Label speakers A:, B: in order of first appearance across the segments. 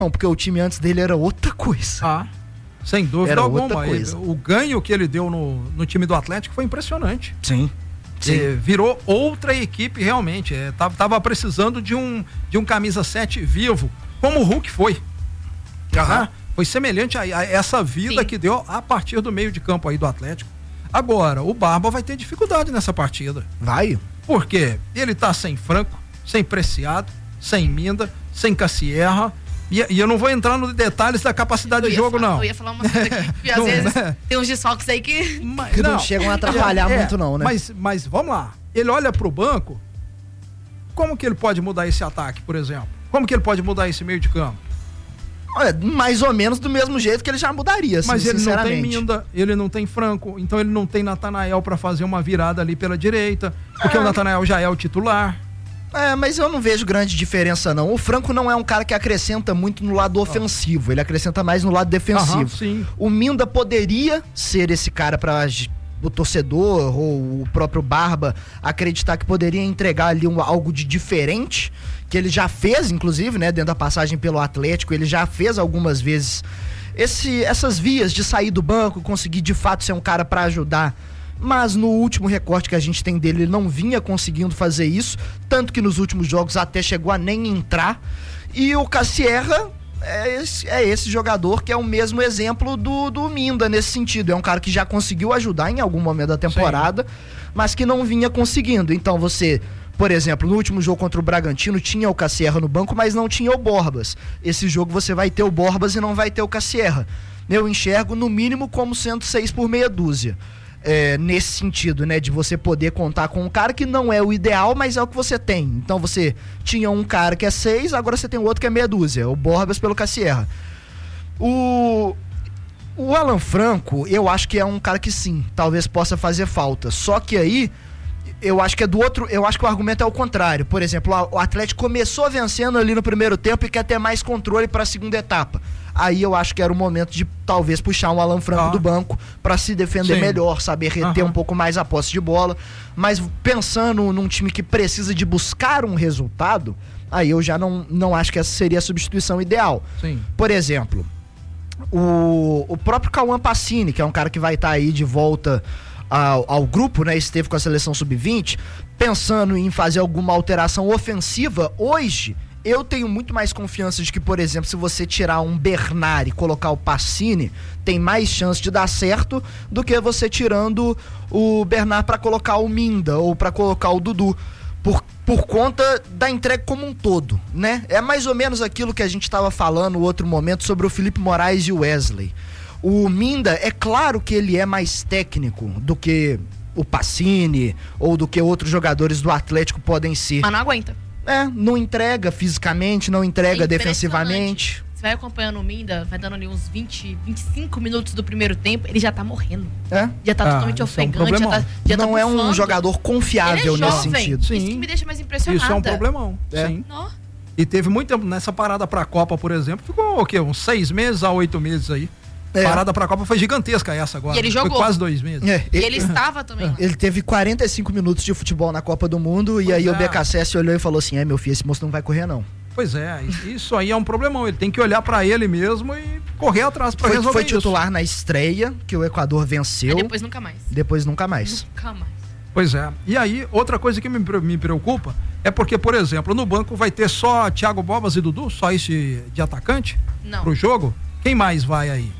A: Não, porque o time antes dele era outra coisa.
B: Sem dúvida
A: era
B: alguma.
A: outra coisa.
B: O ganho que ele deu no time do Atlético foi impressionante.
A: Sim.
B: Virou outra equipe realmente. Tava precisando de um camisa 7 vivo, como o Hulk foi. Foi semelhante a essa vida que deu a partir do meio de campo aí do Atlético. Agora, o Barba vai ter dificuldade nessa partida.
A: Vai.
B: Por quê? Ele tá sem Franco, sem Preciado, sem Minda, sem Cassierra. E eu não vou entrar nos detalhes da capacidade de jogo, não.
C: Eu ia falar uma coisa aqui, que às vezes tem uns desfalques aí que
A: não chegam a atrapalhar muito, não, né?
B: Mas vamos lá. Ele olha pro banco, como que ele pode mudar esse ataque, por exemplo? Como que ele pode mudar esse meio de campo?
A: Olha, mais ou menos do mesmo jeito que ele já mudaria, assim,
B: mas ele não tem Minda, ele não tem Franco, então ele não tem Natanael pra fazer uma virada ali pela direita, porque o Natanael já é o titular.
A: Mas eu não vejo grande diferença, não. O Franco não é um cara que acrescenta muito no lado ofensivo, ele acrescenta mais no lado defensivo.
B: Sim.
A: O Minda poderia ser esse cara para o torcedor ou o próprio Barba acreditar que poderia entregar ali algo de diferente, que ele já fez, inclusive, né, dentro da passagem pelo Atlético, ele já fez algumas vezes essas vias de sair do banco, conseguir de fato ser um cara para ajudar. Mas no último recorte que a gente tem dele, ele não vinha conseguindo fazer isso, tanto que nos últimos jogos até chegou a nem entrar. E o Cassierra é esse jogador que é o mesmo exemplo do Minda nesse sentido. É um cara que já conseguiu ajudar em algum momento da temporada, mas que não vinha conseguindo. Então você, por exemplo, no último jogo contra o Bragantino tinha o Cassierra no banco, mas não tinha o Borbas. Esse jogo você vai ter o Borbas e não vai ter o Cassierra. Eu enxergo no mínimo como sendo 6 por meia dúzia. Nesse sentido, né, de você poder contar com um cara que não é o ideal, mas é o que você tem. Então você tinha um cara que é 6, agora você tem outro que é meia dúzia, o Borbas pelo Cassierra. O Alan Franco, eu acho que é um cara que sim, talvez possa fazer falta, só que aí eu acho que eu acho que o argumento é o contrário. Por exemplo, o Atlético começou vencendo ali no primeiro tempo e quer ter mais controle para a segunda etapa. Aí eu acho que era o momento de talvez puxar um Alan Franco do banco para se defender melhor, saber reter um pouco mais a posse de bola. Mas pensando num time que precisa de buscar um resultado, aí eu já não acho que essa seria a substituição ideal.
B: Sim.
A: Por exemplo, o próprio Cauã Pacini, que é um cara que vai estar aí de volta ao grupo, né? Esteve com a seleção sub-20, pensando em fazer alguma alteração ofensiva hoje. Eu tenho muito mais confiança de que, por exemplo, se você tirar um Bernard e colocar o Pacini, tem mais chance de dar certo do que você tirando o Bernard para colocar o Minda ou para colocar o Dudu. Por conta da entrega como um todo, né? É mais ou menos aquilo que a gente estava falando no outro momento sobre o Felipe Moraes e o Wesley. O Minda, é claro que ele é mais técnico do que o Pacini ou do que outros jogadores do Atlético podem ser.
C: Mas não aguenta.
A: Não entrega fisicamente, não entrega defensivamente.
C: Você vai acompanhando o Minda, vai dando ali uns 20, 25 minutos do primeiro tempo, ele já tá morrendo. Já tá totalmente ofegante, já tá
A: não é um jogador confiável
C: ele é
A: nesse
C: jovem.
A: sentido.
C: Isso que me deixa mais impressionada.
B: Isso é um problemão. Sim. E teve muito tempo nessa parada pra Copa, por exemplo, ficou o quê? Uns 6 meses a 8 meses aí. Parada pra Copa foi gigantesca essa agora.
C: E ele jogou.
B: Foi quase 2 meses.
C: E ele estava também lá.
A: Ele teve 45 minutos de futebol na Copa do Mundo e aí o BKSS olhou e falou assim, meu filho, esse moço não vai correr não.
B: Pois é, isso aí é um problemão. Ele tem que olhar pra ele mesmo e correr atrás pra resolver
A: Foi titular na estreia, que o Equador venceu.
C: E depois nunca mais.
A: Nunca mais.
B: Pois é. E aí, outra coisa que me preocupa é porque, por exemplo, no banco vai ter só Thiago Borbas e Dudu, só esse de atacante?
C: Não.
B: Pro jogo? Quem mais vai aí?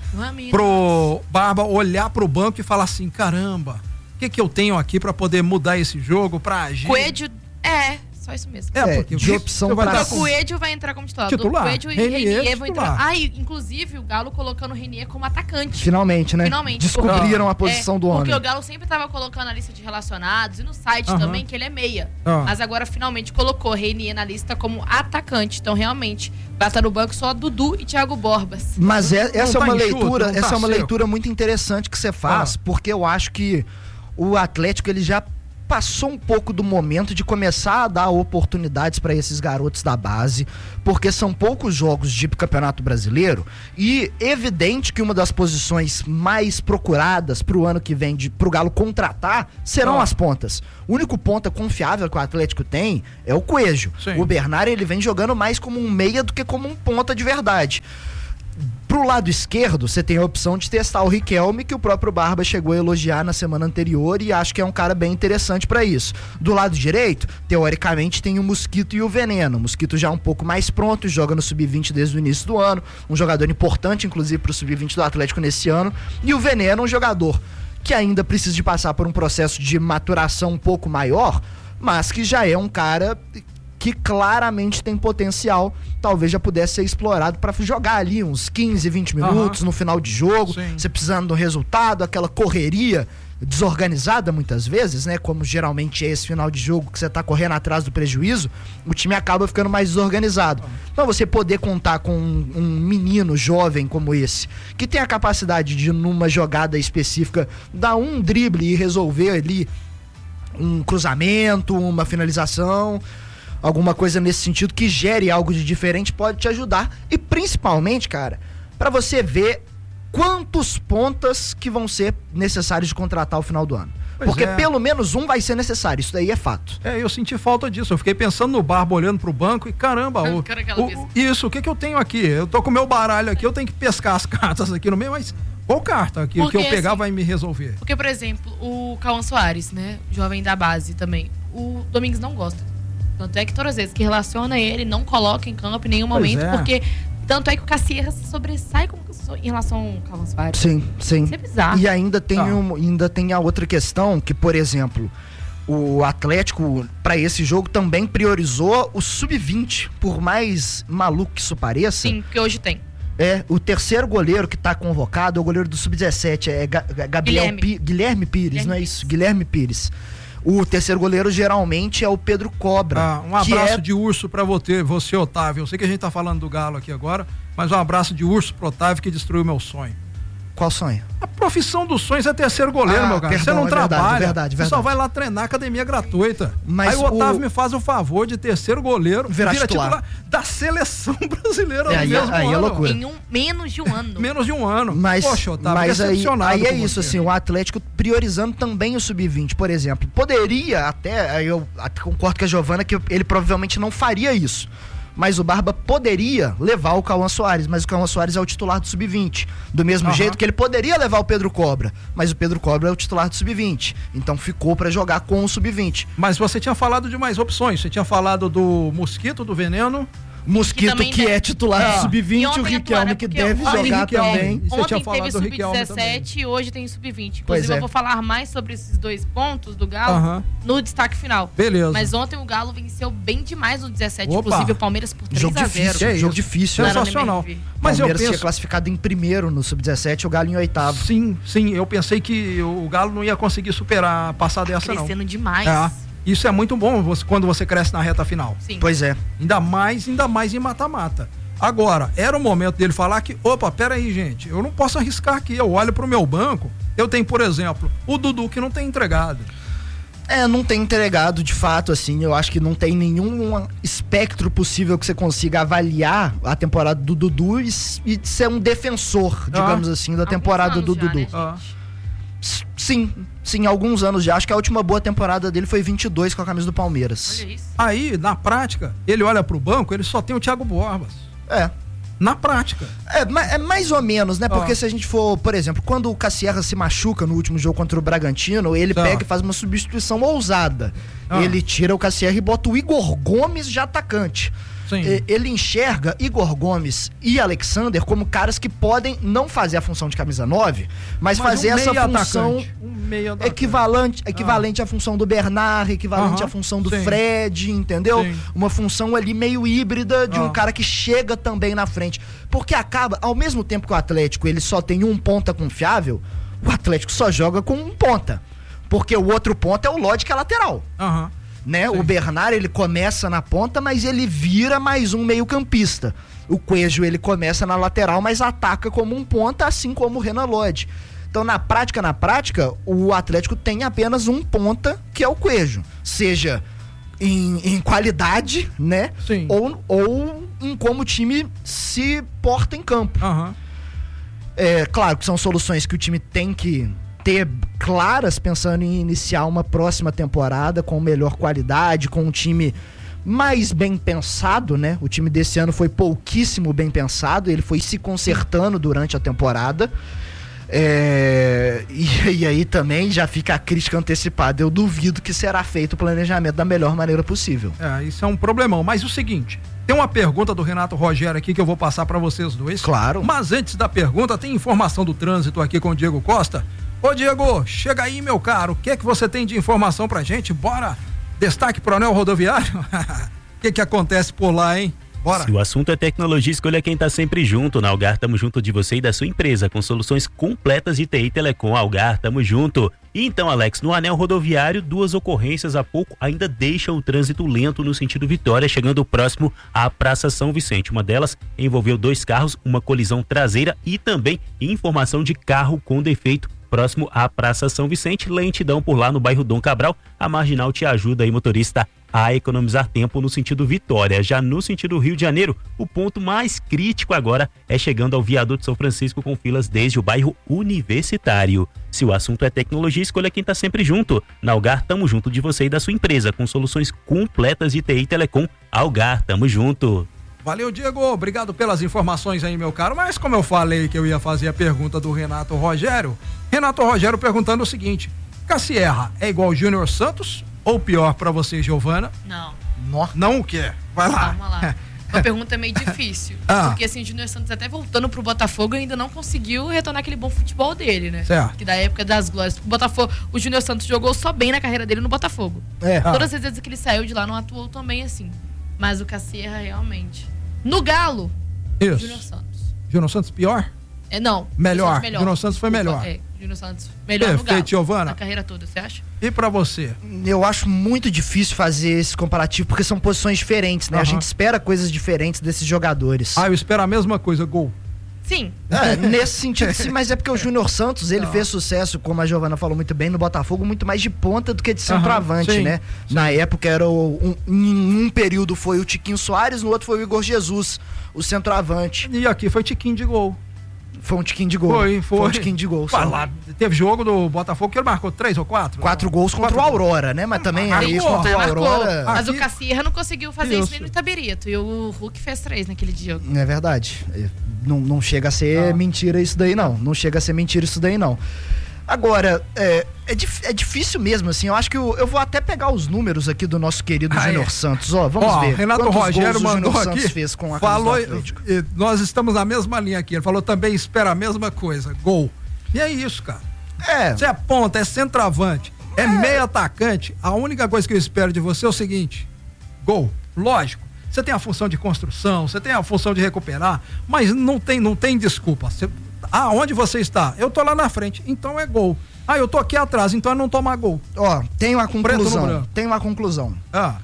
B: Pro Barba olhar pro banco e falar assim, caramba, o que eu tenho aqui pra poder mudar esse jogo, pra agir?
C: Coelho, só isso mesmo.
A: Porque de opção
C: pra... O Coelho vai entrar como titular. Coelho e Renier vão entrar. Inclusive o Galo colocando o Renier como atacante.
A: Finalmente, né? Descobriram a posição do homem.
C: Porque o Galo sempre tava colocando na lista de relacionados e no site também que ele é meia. Mas agora finalmente colocou Renier na lista como atacante. Então realmente vai estar no banco só Dudu e Thiago Borbas.
A: Mas essa é uma leitura muito interessante que você faz, porque eu acho que o Atlético ele já passou um pouco do momento de começar a dar oportunidades para esses garotos da base, porque são poucos jogos de Campeonato Brasileiro e evidente que uma das posições mais procuradas pro ano que vem pro Galo contratar serão as pontas. O único ponta confiável que o Atlético tem é o Coelho. O Bernard, ele vem jogando mais como um meia do que como um ponta de verdade. Pro lado esquerdo, você tem a opção de testar o Riquelme, que o próprio Barba chegou a elogiar na semana anterior e acho que é um cara bem interessante para isso. Do lado direito, teoricamente, tem o Mosquito e o Veneno. O Mosquito já um pouco mais pronto, joga no Sub-20 desde o início do ano, um jogador importante, inclusive, pro Sub-20 do Atlético nesse ano. E o Veneno, um jogador que ainda precisa de passar por um processo de maturação um pouco maior, mas que já é um cara que claramente tem potencial, talvez já pudesse ser explorado para jogar ali uns 15, 20 minutos no final de jogo, você precisando do resultado, aquela correria desorganizada muitas vezes, né, como geralmente é esse final de jogo que você tá correndo atrás do prejuízo, o time acaba ficando mais desorganizado. Então você poder contar com um menino jovem como esse, que tem a capacidade de numa jogada específica dar um drible e resolver ali um cruzamento, uma finalização, alguma coisa nesse sentido que gere algo de diferente, pode te ajudar. E principalmente, cara, pra você ver quantos pontas que vão ser necessários de contratar ao final do ano. Porque pelo menos um vai ser necessário, isso daí é fato.
B: Eu senti falta disso, eu fiquei pensando no Barba, olhando pro banco e caramba, o que eu tenho aqui? Eu tô com o meu baralho aqui, eu tenho que pescar as cartas aqui no meio, mas qual carta que eu pegar assim, vai me resolver?
C: Porque, por exemplo, o Cauã Soares, né, jovem da base também, o Domingues não gosta. Tanto é que todas as vezes que relaciona ele, não coloca em campo em nenhum momento, porque tanto é que o Cassier sobressai em relação ao Cauã Soares.
A: Sim.
C: Isso é bizarro.
A: E ainda tem a outra questão que, por exemplo, o Atlético, para esse jogo, também priorizou o Sub-20, por mais maluco que isso pareça.
C: Sim, que hoje tem.
A: O terceiro goleiro que tá convocado é o goleiro do Sub-17, Guilherme Pires, não é isso? Guilherme Pires. O terceiro goleiro geralmente é o Pedro Cobra.
B: Um abraço de urso pra você, Otávio. Eu sei que a gente tá falando do Galo aqui agora, mas um abraço de urso pro Otávio que destruiu meu sonho.
A: Qual sonho?
B: A profissão dos sonhos é terceiro goleiro, meu cara. Você não trabalha.
A: Verdade.
B: Você só vai lá treinar academia gratuita. Mas aí o Otávio me faz o favor de terceiro goleiro, vira titular da seleção brasileira no mesmo ano.
A: Aí é loucura.
C: Em menos de um ano.
B: Menos de um ano.
A: Mas,
B: poxa, Otávio,
A: mas aí é isso, assim, o Atlético priorizando também o Sub-20, por exemplo. Poderia até, eu concordo com a Giovana que ele provavelmente não faria isso. Mas o Barba poderia levar o Cauã Soares, mas o Cauã Soares é o titular do Sub-20. Do mesmo jeito que ele poderia levar o Pedro Cobra, mas o Pedro Cobra é o titular do Sub-20. Então ficou pra jogar com o Sub-20.
B: Mas você tinha falado de mais opções. Você tinha falado do Mosquito, do Veneno.
A: Mosquito que é titular do Sub-20, o Riquelme que deve jogar também.
C: Ontem teve Sub-17 e hoje tem Sub-20. Inclusive eu vou falar mais sobre esses dois pontos do Galo no destaque final.
B: Beleza.
C: Mas ontem o Galo venceu bem demais no 17, inclusive o Palmeiras por 3-0.
A: Jogo difícil.
B: Sensacional.
A: Mas o Palmeiras tinha classificado em primeiro no Sub-17, o Galo em oitavo.
B: Sim, eu pensei que o Galo não ia conseguir superar, passar dessa não.
C: Crescendo demais.
B: Isso é muito bom quando você cresce na reta final.
C: Sim.
A: Pois é.
B: Ainda mais em mata-mata. Agora, era o momento dele falar que, pera aí, gente, eu não posso arriscar aqui. Eu olho pro meu banco, eu tenho, por exemplo, o Dudu que não tem entregado.
A: Não tem entregado de fato, assim. Eu acho que não tem nenhum espectro possível que você consiga avaliar a temporada do Dudu e ser um defensor, digamos assim, da temporada do Dudu.
C: Né,
A: Sim, alguns anos já. Acho que a última boa temporada dele foi 22 com a camisa do Palmeiras.
C: Olha isso.
B: Aí, na prática, ele olha pro banco, ele só tem o Thiago Borbas. Na prática.
A: É mais ou menos, né? Porque se a gente for, por exemplo, quando o Cassier se machuca no último jogo contra o Bragantino, ele pega e faz uma substituição ousada. Ele tira o Cassier e bota o Igor Gomes de atacante. Ele enxerga Igor Gomes e Alexander como caras que podem não fazer a função de camisa 9, mas fazer essa função equivalente à função do Bernard, equivalente à função do Fred, entendeu? Uma função ali meio híbrida de um cara que chega também na frente. Porque acaba, ao mesmo tempo que o Atlético ele só tem um ponta confiável, o Atlético só joga com um ponta. Porque o outro ponta é o Lodge, que é lateral. Né? O Bernard, ele começa na ponta, mas ele vira mais um meio-campista. O Coelho, ele começa na lateral, mas ataca como um ponta, assim como o Renan Lodge. Então, na prática, o Atlético tem apenas um ponta, que é o Coelho. Seja em qualidade, né?
B: Sim.
A: Ou em como o time se porta em campo.
B: Uhum.
A: É claro que são soluções que o time tem que ter claras, pensando em iniciar uma próxima temporada com melhor qualidade, com um time mais bem pensado, né? O time desse ano foi pouquíssimo bem pensado, ele foi se consertando durante a temporada. E aí também já fica a crítica antecipada. Eu duvido que será feito o planejamento da melhor maneira possível.
B: Isso é um problemão. Mas o seguinte, tem uma pergunta do Renato Rogério aqui que eu vou passar para vocês dois.
A: Claro.
B: Mas antes da pergunta, tem informação do trânsito aqui com o Diego Costa. Ô Diego, chega aí, meu caro. O que é que você tem de informação pra gente? Bora! Destaque pro anel rodoviário? O que acontece por lá, hein? Bora.
D: Se o assunto é tecnologia, escolha quem tá sempre junto. Na Algar, tamo junto de você e da sua empresa, com soluções completas de TI Telecom. Algar, tamo junto. E então, Alex, no anel rodoviário, 2 ocorrências há pouco ainda deixam o trânsito lento no sentido Vitória, chegando próximo à Praça São Vicente. Uma delas envolveu 2 carros, uma colisão traseira e também informação de carro com defeito próximo à Praça São Vicente. Lentidão por lá no bairro Dom Cabral. A Marginal te ajuda aí, motorista, a economizar tempo no sentido Vitória. Já no sentido Rio de Janeiro, o ponto mais crítico agora é chegando ao viaduto São Francisco, com filas desde o bairro Universitário. Se o assunto é tecnologia, escolha quem tá sempre junto. Na Algar, tamo junto de você e da sua empresa, com soluções completas de TI Telecom. Algar, tamo junto.
B: Valeu, Diego, obrigado pelas informações aí, meu caro, mas como eu falei que eu ia fazer a pergunta do Renato Rogério perguntando o seguinte: Cassierra é igual Júnior Santos ou pior pra você, Giovana?
C: Não.
B: Não o quê? Vai lá.
C: Calma lá. Uma pergunta meio difícil. Porque assim, o Júnior Santos até voltando pro Botafogo ainda não conseguiu retornar aquele bom futebol dele, né?
B: Certo.
C: Que da época das glórias. O Botafogo, o Júnior Santos jogou só bem na carreira dele no Botafogo. Todas as vezes que ele saiu de lá não atuou também assim. Mas o Cassierra realmente. No Galo,
B: isso.
C: Júnior Santos.
B: Júnior Santos pior?
C: Não.
B: Melhor. Júnior Santos foi melhor.
C: Júnior Santos melhor no Galo.
B: Perfeito, Giovana.
C: Na carreira toda, você acha?
B: E pra você?
A: Eu acho muito difícil fazer esse comparativo, porque são posições diferentes, né? A gente espera coisas diferentes desses jogadores.
B: Eu espero a mesma coisa, gol.
C: Sim.
A: Nesse sentido, sim, mas é porque o Júnior Santos, ele fez sucesso, como a Giovana falou muito bem, no Botafogo, muito mais de ponta do que de centroavante, né? Sim. Na época era em um período foi o Tiquinho Soares, no outro foi o Igor Jesus, o centroavante.
B: E aqui foi Tiquinho de gol.
A: Foi um tiquinho de gol.
B: Foi
A: um tiquinho de gol.
B: Lá, teve jogo do Botafogo que ele marcou 3 ou 4?
A: 4 gols contra o Aurora, né? Mas também aí contra o Aurora...
C: Mas o Cassierra não conseguiu fazer isso nem no Itabirito. E o Hulk fez 3 naquele jogo.
A: É verdade. Não chega a ser mentira isso daí, não. Não chega a ser mentira isso daí, não. Agora, é difícil mesmo, assim. Eu acho que eu vou até pegar os números aqui do nosso querido Júnior Santos. Vamos ver.
B: Renato Rogério mandou aqui.
A: Fez com a
B: falou, nós estamos na mesma linha aqui. Ele falou também, espera a mesma coisa. Gol. E é isso, cara. Você é ponta, é centroavante, é meio atacante. A única coisa que eu espero de você é o seguinte: gol. Lógico. Você tem a função de construção, você tem a função de recuperar, mas não tem desculpa. Onde você está? Eu tô lá na frente, então é gol. Eu tô aqui atrás, então é não tomar gol.
A: Tem uma conclusão.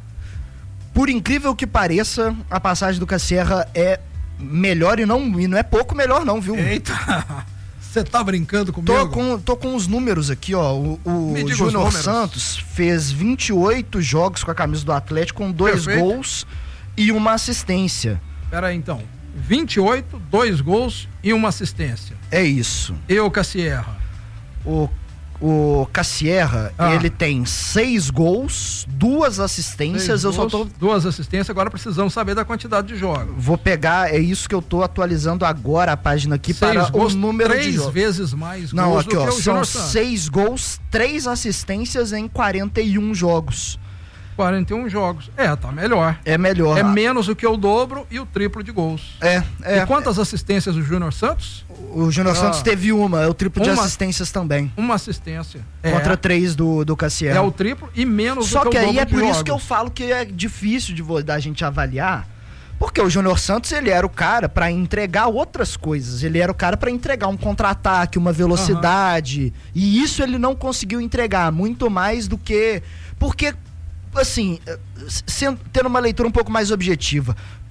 A: Por incrível que pareça, a passagem do Cassierra é melhor e não é pouco melhor não, viu?
B: Eita, você tá brincando comigo?
A: Tô com os números aqui, o Júnior Santos fez 28 jogos com a camisa do Atlético, com 2 gols e uma assistência.
B: Pera aí, então. 28, 2 gols e uma assistência.
A: É isso.
B: E o Cassierra?
A: O Cassierra, ele tem 6 gols, 2 assistências.
B: 2 assistências, agora precisamos saber da quantidade de jogos.
A: Vou pegar, é isso que eu tô atualizando agora a página aqui para o número de jogos.
B: 3 vezes mais
A: gols. Não, aqui,
B: do que o
A: são 6 gols, 3 assistências em 41 jogos.
B: 41 jogos. Tá melhor.
A: É melhor.
B: É menos do que o dobro e o triplo de gols. E quantas assistências o Júnior Santos?
A: O Júnior Santos teve é o triplo de assistências também.
B: Uma assistência.
A: Contra 3 do Cassierra.
B: É o triplo e menos do que o dobro.
A: Só que aí é por
B: isso
A: jogos. Que eu falo que é difícil da gente avaliar, porque o Júnior Santos, ele era o cara pra entregar outras coisas. Ele era o cara pra entregar um contra-ataque, uma velocidade. E isso ele não conseguiu entregar, muito mais do que... Porque... assim, tendo uma leitura um pouco mais objetiva,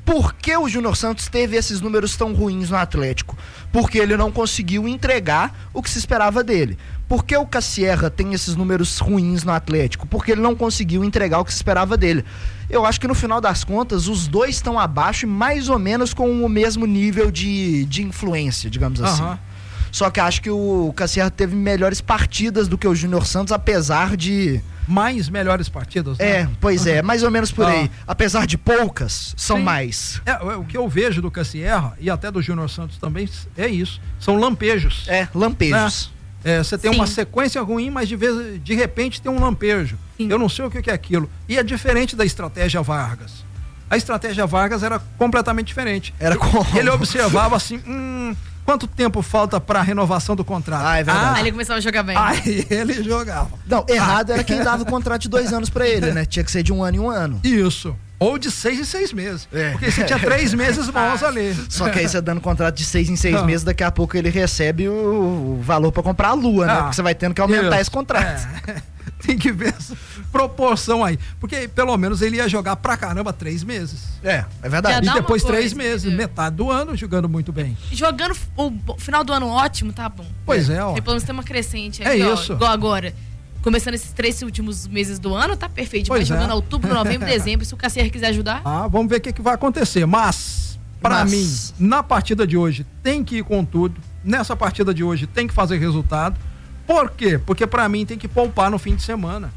A: Por que o Júnior Santos teve esses números tão ruins no Atlético? Porque ele não conseguiu entregar o que se esperava dele. Por que o Cassierra tem esses números ruins no Atlético? Porque ele não conseguiu entregar o que se esperava dele. Eu acho que no final das contas, os dois estão abaixo e mais ou menos com o mesmo nível de influência, digamos assim. Só que acho que o Cassierra teve melhores partidas do que o Júnior Santos, apesar de...
B: Mais melhores partidas, né?
A: Pois é, mais ou menos por aí. Apesar de poucas, são mais.
B: O que eu vejo do Cassierra e até do Júnior Santos também é isso. São lampejos.
A: Lampejos.
B: Você tem uma sequência ruim, mas de repente tem um lampejo. Sim. Eu não sei o que é aquilo. E é diferente da estratégia Vargas. A estratégia Vargas era completamente diferente. Ele observava assim, quanto tempo falta para a renovação do contrato?
A: É verdade.
C: Aí ele começava a jogar bem.
B: Aí ele jogava.
A: Não, errado era quem dava o contrato de 2 anos para ele, né? Tinha que ser de 1 ano em 1 ano.
B: Isso. Ou de 6 em 6 meses. Porque você tinha 3 meses bons ali.
A: Só que aí você dando contrato de 6 em 6 meses, daqui a pouco ele recebe o valor para comprar a lua, né? Porque você vai tendo que aumentar esse contrato.
B: Tem que ver essa proporção aí. Porque pelo menos ele ia jogar pra caramba 3 meses.
A: É verdade.
B: E depois 3 meses, metade do ano jogando muito bem.
C: Jogando o final do ano ótimo, tá bom.
B: Pois ó.
C: Pelo menos tem uma crescente aí,
B: isso.
C: Igual agora. Começando esses 3 últimos meses do ano, tá perfeito. Mas jogando outubro, novembro, dezembro, se o Cassierra quiser ajudar.
B: Vamos ver o que vai acontecer. Mas, pra mim, na partida de hoje, tem que ir com tudo. Nessa partida de hoje, tem que fazer resultado. Por quê? Porque pra mim tem que poupar no fim de semana.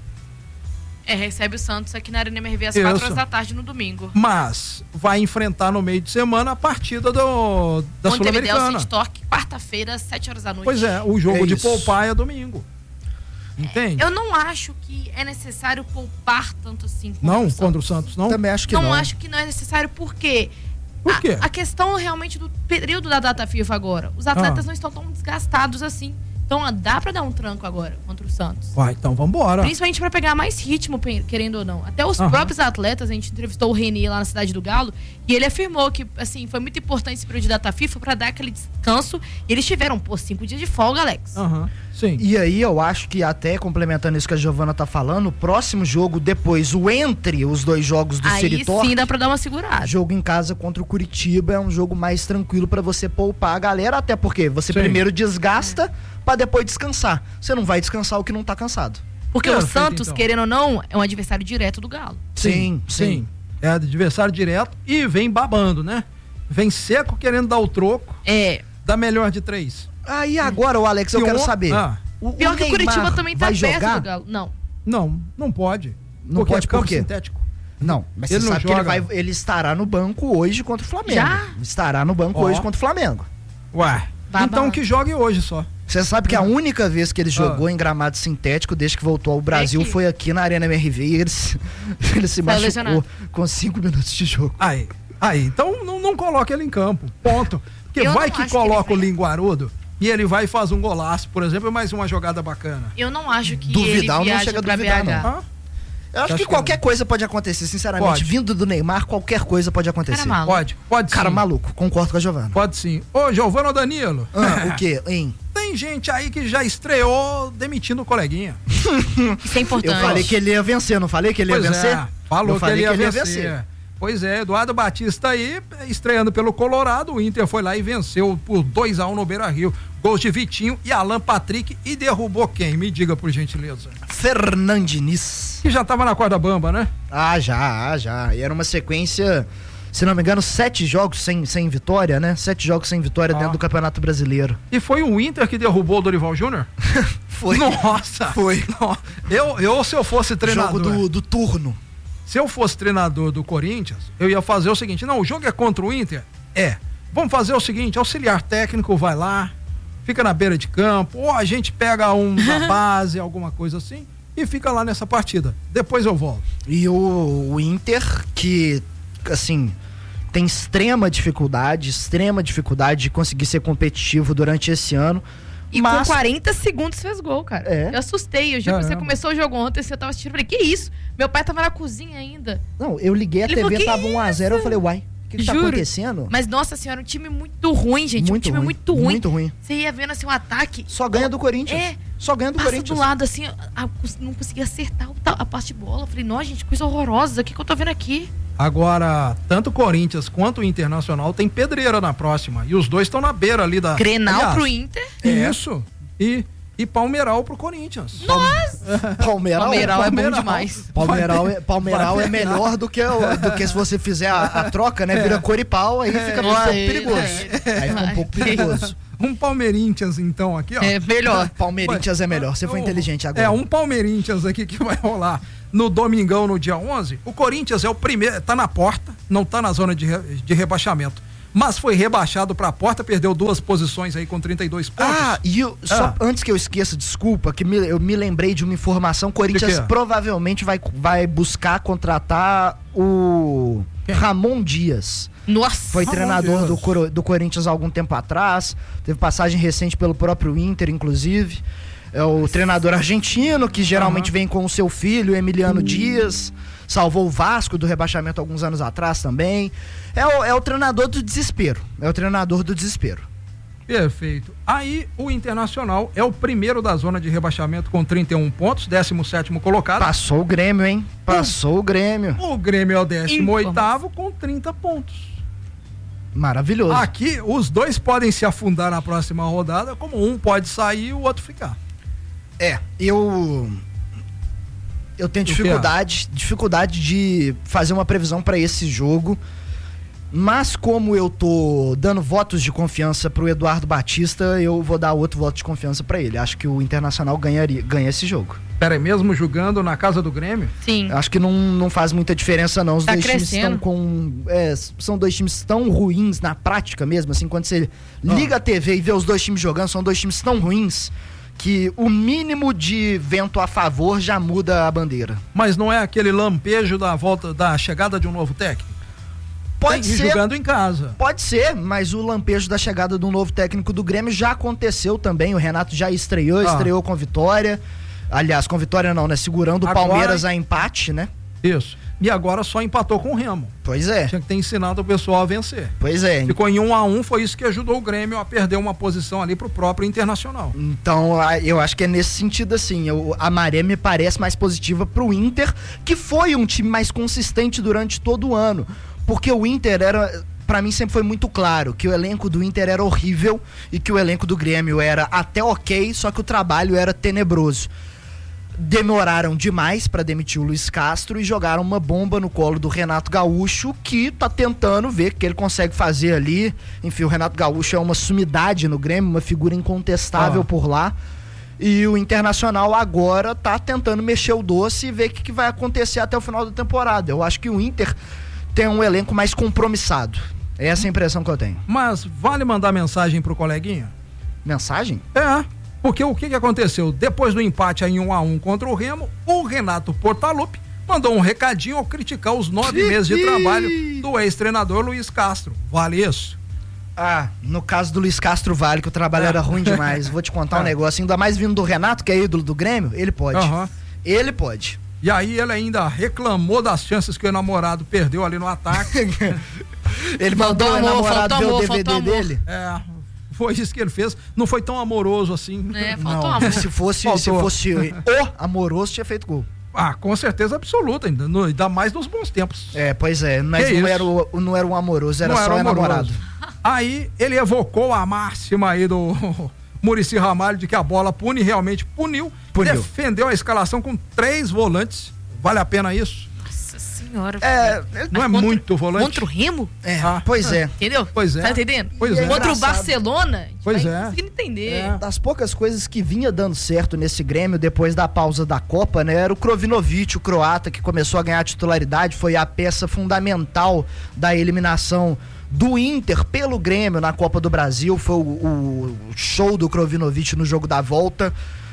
C: Recebe o Santos aqui na Arena MRV às 4 horas da tarde no domingo.
B: Mas vai enfrentar no meio de semana a partida da Sul-Americana.
C: Quarta-feira, às 7 horas da noite.
B: Pois é, o jogo de poupar é domingo. Entende?
C: Eu não acho que é necessário poupar tanto assim
B: contra o Santos, não?
A: Também acho que não.
C: Não acho que não é necessário, porque
B: Por quê?
C: A questão realmente do período da data FIFA agora. Os atletas não estão tão desgastados assim. Então dá pra dar um tranco agora contra o Santos.
B: Então vambora.
C: Principalmente pra pegar mais ritmo, querendo ou não. Até os próprios atletas, a gente entrevistou o Renier lá na Cidade do Galo, e ele afirmou que, assim, foi muito importante esse período de data FIFA pra dar aquele descanso. E eles tiveram, 5 dias de folga, Alex.
B: Sim.
A: E aí eu acho que, até complementando isso que a Giovana tá falando, o próximo jogo depois, entre os 2 jogos do Seritorque,
C: sim dá pra dar uma segurada.
A: Jogo em casa contra o Curitiba é um jogo mais tranquilo pra você poupar a galera, até porque você primeiro desgasta pra depois descansar. Você não vai descansar o que não tá cansado.
C: Porque o Santos, querendo ou não, é um adversário direto do Galo.
A: Sim.
B: É adversário direto e vem babando, né? Vem seco querendo dar o troco. Dá melhor de 3.
A: Aí agora, o Alex, eu quero saber.
C: Pior que o Curitiba também tá perto do Galo.
B: Não pode.
A: Não pode
B: campo
A: por quê?
B: Sintético.
A: Não, mas você sabe que ele estará no banco hoje contra o Flamengo. Estará no banco hoje contra o Flamengo.
B: Então que jogue hoje só.
A: Você sabe que a única vez que ele jogou em gramado sintético desde que voltou ao Brasil foi aqui na Arena MRV e ele se machucou com 5 minutos de jogo.
B: Então não coloque ele em campo. Ponto. Porque vai que coloca o linguarudo e ele vai e faz um golaço, por exemplo, mais uma jogada bacana.
C: Eu não acho que
A: Duvidar,
C: ele
A: não chega a duvidar, não. Eu acho que qualquer coisa pode acontecer, sinceramente. Vindo do Neymar, qualquer coisa pode acontecer.
B: Pode sim.
A: Cara maluco, concordo com a Giovana.
B: Pode sim. Ô, Giovana ou Danilo?
A: O quê, hein?
B: Tem gente aí que já estreou demitindo o coleguinha.
C: Isso é importante.
A: Eu falei que ele ia vencer, não falei que ele ia vencer?
B: Falou que ele ia vencer. Pois é, Eduardo Batista aí, estreando pelo Colorado, o Inter foi lá e venceu por 2-1 no Beira-Rio. Gols de Vitinho e Alan Patrick, e derrubou quem? Me diga, por gentileza.
A: Fernandinho.
B: Que já tava na corda bamba, né?
A: Já. E era uma sequência, se não me engano, 7 jogos sem vitória, né? 7 jogos sem vitória dentro do Campeonato Brasileiro.
B: E foi o Inter que derrubou o Dorival Júnior?
A: Foi.
B: Nossa!
A: Foi.
B: Eu, se eu fosse treinador...
A: Jogo do turno.
B: Se eu fosse treinador do Corinthians, eu ia fazer o seguinte: não, o jogo é contra o Inter? Vamos fazer o seguinte, auxiliar técnico vai lá, fica na beira de campo, ou a gente pega da base, alguma coisa assim, e fica lá nessa partida. Depois eu volto.
A: E o Inter, que, assim, tem extrema dificuldade de conseguir ser competitivo durante esse ano.
C: E com 40 segundos fez gol, cara. Eu assustei. Eu juro que você começou o jogo ontem, você tava assistindo, eu falei, que isso? Meu pai tava na cozinha ainda.
A: Não, eu liguei a TV, tava 1-0, eu falei, uai, o que tá acontecendo?
C: Mas, nossa senhora, um time muito ruim, gente. Muito ruim. Você ia vendo, assim, um ataque.
A: Só ganha do Corinthians. Só ganha do Corinthians.
C: Do lado, assim, não conseguia acertar a parte de bola. Eu falei, nossa, gente, coisa horrorosa. O que eu tô vendo aqui?
B: Agora, tanto o Corinthians quanto o Internacional tem pedreira na próxima. E os dois estão na beira ali da...
C: Grenal pro Inter.
B: Isso. E Palmeiral pro Corinthians.
C: Nossa!
A: Palmeiral
C: é bom demais.
A: Palmeiral é melhor do que se você fizer a troca, né? Vira cor e pau, aí fica um pouco perigoso. Aí fica um pouco perigoso.
B: Um Palmeirinhas, então, aqui, ó.
C: É melhor.
A: Palmeirinhas é melhor. Você foi inteligente agora.
B: Um Palmeirinhas aqui que vai rolar no domingão, no dia 11. O Corinthians é o primeiro, tá na porta, não tá na zona de rebaixamento. Mas foi rebaixado pra porta, perdeu 2 posições aí com 32 pontos.
A: Antes que eu esqueça, desculpa, que eu me lembrei de uma informação, Corinthians provavelmente vai buscar contratar o Ramon Dias.
C: Nossa!
A: Foi treinador do Corinthians há algum tempo atrás, teve passagem recente pelo próprio Inter, inclusive. É o treinador argentino, que geralmente vem com o seu filho, Emiliano Dias. Salvou o Vasco do rebaixamento alguns anos atrás também. É o treinador do desespero.
B: Perfeito. Aí o Internacional é o primeiro da zona de rebaixamento com 31 pontos, 17º colocado.
A: Passou o Grêmio, hein? O Grêmio.
B: O Grêmio é o 18º com 30 pontos.
A: Maravilhoso.
B: Aqui os dois podem se afundar na próxima rodada, como um pode sair e o outro ficar.
A: Eu tenho dificuldade de fazer uma previsão para esse jogo, mas como eu tô dando votos de confiança pro Eduardo Batista, eu vou dar outro voto de confiança para ele. Acho que o Internacional ganha esse jogo.
B: Pera aí, mesmo jogando na casa do Grêmio?
C: Sim.
A: Acho que não faz muita diferença não. Os dois times estão são dois times tão ruins na prática mesmo, assim, quando você liga a TV e vê os dois times jogando, são dois times tão ruins que o mínimo de vento a favor já muda a bandeira.
B: Mas não é aquele lampejo da chegada de um novo técnico?
A: Pode ser.
B: Jogando em casa.
A: Pode ser, mas o lampejo da chegada de um novo técnico do Grêmio já aconteceu também. O Renato já estreou com vitória. Aliás, com vitória não, né? Segurando o Palmeiras a empate, né?
B: Isso. E agora só empatou com o Remo.
A: Pois é.
B: Tinha que ter ensinado o pessoal a vencer.
A: Pois é.
B: Ficou em 1-1, foi isso que ajudou o Grêmio a perder uma posição ali pro próprio Internacional.
A: Então, eu acho que é nesse sentido, assim, a maré me parece mais positiva pro Inter, que foi um time mais consistente durante todo o ano. Porque o Inter pra mim sempre foi muito claro que o elenco do Inter era horrível e que o elenco do Grêmio era até ok, só que o trabalho era tenebroso. Demoraram demais para demitir o Luiz Castro e jogaram uma bomba no colo do Renato Gaúcho, que tá tentando ver o que ele consegue fazer ali. Enfim, o Renato Gaúcho é uma sumidade no Grêmio, uma figura incontestável por lá. E o Internacional agora tá tentando mexer o doce e ver o que vai acontecer até o final da temporada. Eu acho que o Inter tem um elenco mais compromissado. Essa é a impressão que eu tenho.
B: Mas vale mandar mensagem pro coleguinha?
A: Mensagem?
B: Porque o que aconteceu? Depois do empate em 1-1 contra o Remo, o Renato Portaluppi mandou um recadinho ao criticar os 9 meses de trabalho do ex-treinador Luiz Castro. Vale isso?
A: No caso do Luiz Castro vale, que o trabalho era ruim demais. Vou te contar um negócio, ainda mais vindo do Renato, que é ídolo do Grêmio, ele pode. Ele pode.
B: E aí ele ainda reclamou das chances que o namorado perdeu ali no ataque.
A: Ele mandou o namorado ver o DVD dele?
B: Foi isso que ele fez. Não foi tão amoroso assim.
C: Faltou amor.
A: Se fosse o amoroso, tinha feito gol.
B: Com certeza absoluta, ainda mais nos bons tempos.
A: Pois é, mas não era um amoroso, era só um namorado.
B: Aí ele evocou a máxima aí do Muricy Ramalho de que a bola pune, realmente puniu. Defendeu a escalação com 3 volantes. Vale a pena isso?
C: Senhora,
B: não é muito volante?
C: Contra o Remo?
A: Pois é.
C: Entendeu?
B: Pois é.
C: Tá entendendo?
B: Pois é.
C: Contra o Barcelona,
B: pois
C: vai conseguindo entender.
A: Das poucas coisas que vinha dando certo nesse Grêmio depois da pausa da Copa, né? Era o Krovinovic, o croata, que começou a ganhar titularidade, foi a peça fundamental da eliminação do Inter pelo Grêmio na Copa do Brasil, foi o show do Krovinovic no jogo da volta.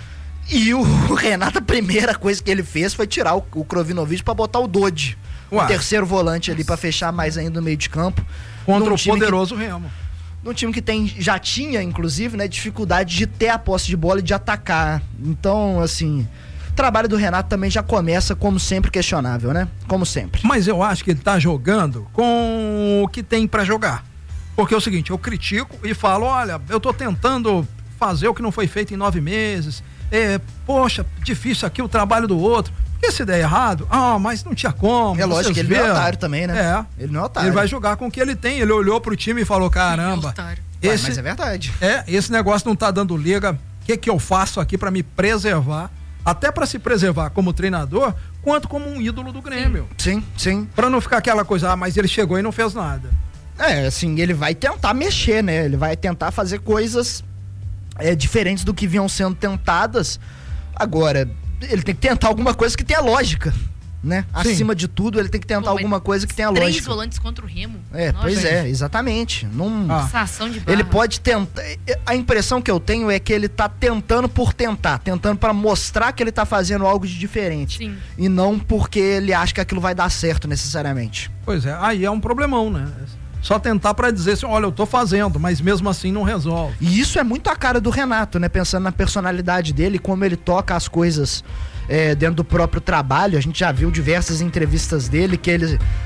A: E o Renato, a primeira coisa que ele fez foi tirar o Krovinovic pra botar o Dodi, o terceiro volante ali, pra fechar mais ainda no meio de campo.
B: Contra o poderoso Remo.
A: Num time que já tinha, inclusive, né, dificuldade de ter a posse de bola e de atacar. Então, assim, o trabalho do Renato também já começa, como sempre, questionável, né? Como sempre.
B: Mas eu acho que ele tá jogando com o que tem pra jogar. Porque é o seguinte, eu critico e falo, olha, eu tô tentando fazer o que não foi feito em 9 meses. Poxa, difícil aqui o trabalho do outro. Porque se der errado, mas não tinha como.
A: É lógico que ele não é otário também, né?
B: Ele não é otário. Ele vai jogar com o que ele tem. Ele olhou pro time e falou, caramba.
A: Mas é verdade.
B: Esse negócio não tá dando liga. O que eu faço aqui pra me preservar? Até pra se preservar como treinador, quanto como um ídolo do Grêmio.
A: Sim.
B: Pra não ficar aquela coisa, mas ele chegou e não fez nada.
A: Assim, ele vai tentar mexer, né? Ele vai tentar fazer coisas diferentes do que vinham sendo tentadas. Agora, ele tem que tentar alguma coisa que tenha lógica, né? Sim. Acima de tudo, ele tem que tentar alguma coisa que tenha lógica. 3
C: volantes contra o Remo.
A: Pois exatamente.
C: Sensação de barra.
A: Ele pode tentar. A impressão que eu tenho é que ele tá tentando por tentar, tentando para mostrar que ele tá fazendo algo de diferente.
C: Sim.
A: E não porque ele acha que aquilo vai dar certo necessariamente.
B: Pois é, aí é um problemão, né? Só tentar pra dizer assim, olha, eu tô fazendo, mas mesmo assim não resolve.
A: E isso é muito a cara do Renato, né? Pensando na personalidade dele, como ele toca as coisas dentro do próprio trabalho. A gente já viu diversas entrevistas dele que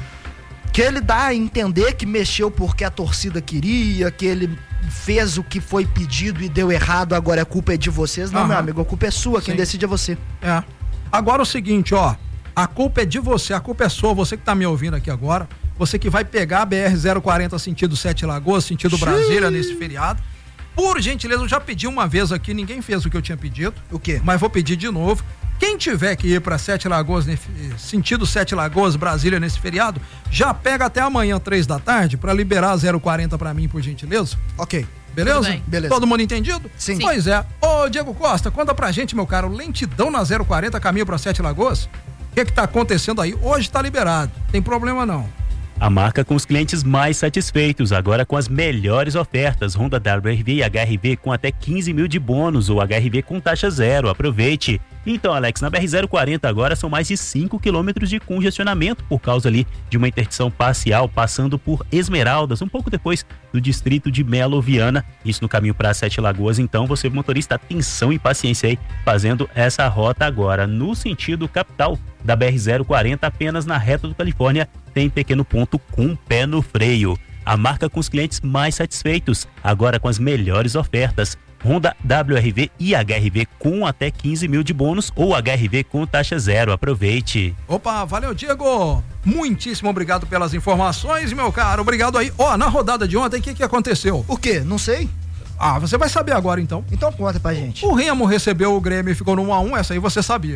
A: ele dá a entender que mexeu porque a torcida queria, que ele fez o que foi pedido e deu errado, agora a culpa é de vocês. Não, meu amigo, a culpa é sua, quem decide é você.
B: Agora o seguinte, a culpa é de você, a culpa é sua, você que tá me ouvindo aqui agora. Você que vai pegar a BR-040 sentido Sete Lagoas, sentido Brasília nesse feriado. Por gentileza, eu já pedi uma vez aqui, ninguém fez o que eu tinha pedido.
A: O quê?
B: Mas vou pedir de novo. Quem tiver que ir para Sete Lagoas, sentido Sete Lagoas, Brasília nesse feriado, já pega até amanhã, 3 da tarde, para liberar a 040 para mim, por gentileza.
A: Ok.
B: Beleza?
A: Beleza.
B: Todo mundo entendido?
A: Sim.
B: Pois é. Ô, Diego Costa, conta pra gente, meu caro, lentidão na 040, caminho para Sete Lagoas? O que tá acontecendo aí? Hoje tá liberado, tem problema não.
D: A marca com os clientes mais satisfeitos, agora com as melhores ofertas. Honda WRV e HRV com até 15 mil de bônus ou HRV com taxa zero. Aproveite! Então, Alex, na BR-040 agora são mais de 5 quilômetros de congestionamento por causa ali de uma interdição parcial, passando por Esmeraldas, um pouco depois do distrito de Melo Viana. Isso no caminho para Sete Lagoas. Então, você, motorista, atenção e paciência aí, fazendo essa rota agora. No sentido capital da BR-040, apenas na reta do Califórnia, tem pequeno ponto com pé no freio. A marca com os clientes mais satisfeitos, agora com as melhores ofertas. Honda WRV e HRV com até 15 mil de bônus ou HRV com taxa zero. Aproveite.
B: Opa, valeu, Diego. Muitíssimo obrigado pelas informações, meu caro. Obrigado aí. Na rodada de ontem, o que aconteceu?
A: O quê? Não sei.
B: Você vai saber agora, então.
A: Então conta pra gente.
B: O Remo recebeu o Grêmio e ficou no 1-1, essa aí você sabia.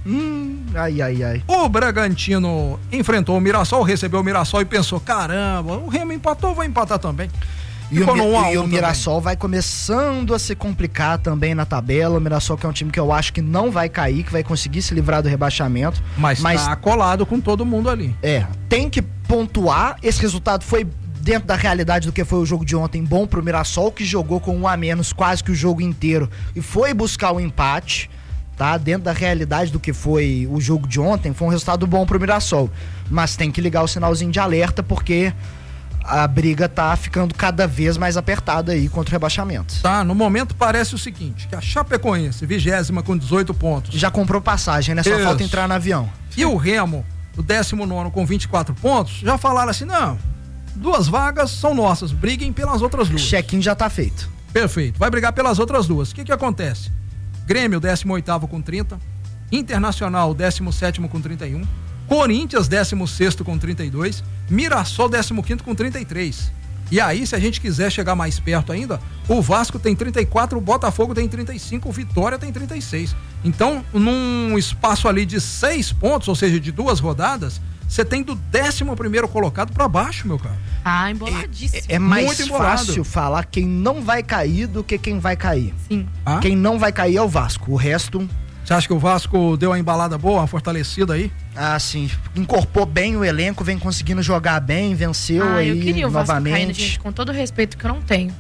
A: Ai.
B: O Bragantino enfrentou o Mirassol, recebeu o Mirassol e pensou, caramba, o Remo empatou, vou empatar também.
A: E o Mirassol vai começando a se complicar também na tabela. O Mirassol, que é um time que eu acho que não vai cair, que vai conseguir se livrar do rebaixamento.
B: Mas tá colado com todo mundo ali.
A: Tem que pontuar. Esse resultado foi dentro da realidade do que foi o jogo de ontem, bom pro Mirassol, que jogou com 1 a menos quase que o jogo inteiro e foi buscar o empate, tá? Dentro da realidade do que foi o jogo de ontem, foi um resultado bom pro Mirassol. Mas tem que ligar o sinalzinho de alerta, porque a briga tá ficando cada vez mais apertada aí contra o rebaixamento.
B: No momento parece o seguinte, que a Chapecoense, 20ª com 18 pontos.
A: Já comprou passagem, né? Só falta entrar no avião.
B: E o Remo, o 19º com 24 pontos, já falaram assim, não, 2 vagas são nossas, briguem pelas outras 2.
A: Check-in já tá feito.
B: Perfeito, vai brigar pelas outras 2. O que acontece? Grêmio, 18º com 30, Internacional, 17º com 31, Corinthians, 16º com 32, Mirassol, 15º com 33. E aí, se a gente quiser chegar mais perto ainda, o Vasco tem 34, o Botafogo tem 35, o Vitória tem 36. Então, num espaço ali de 6 pontos, ou seja, de 2 rodadas, você tem do 11º colocado pra baixo, meu cara.
C: Emboladíssimo.
A: É mais fácil falar quem não vai cair do que quem vai cair.
C: Sim.
A: Quem não vai cair é o Vasco. O resto...
B: Você acha que o Vasco deu uma embalada boa, uma fortalecida aí?
A: Sim. Incorporou bem o elenco, vem conseguindo jogar bem, venceu aí novamente.
C: Eu queria o Vasco caindo, gente, com todo o respeito que eu não tenho.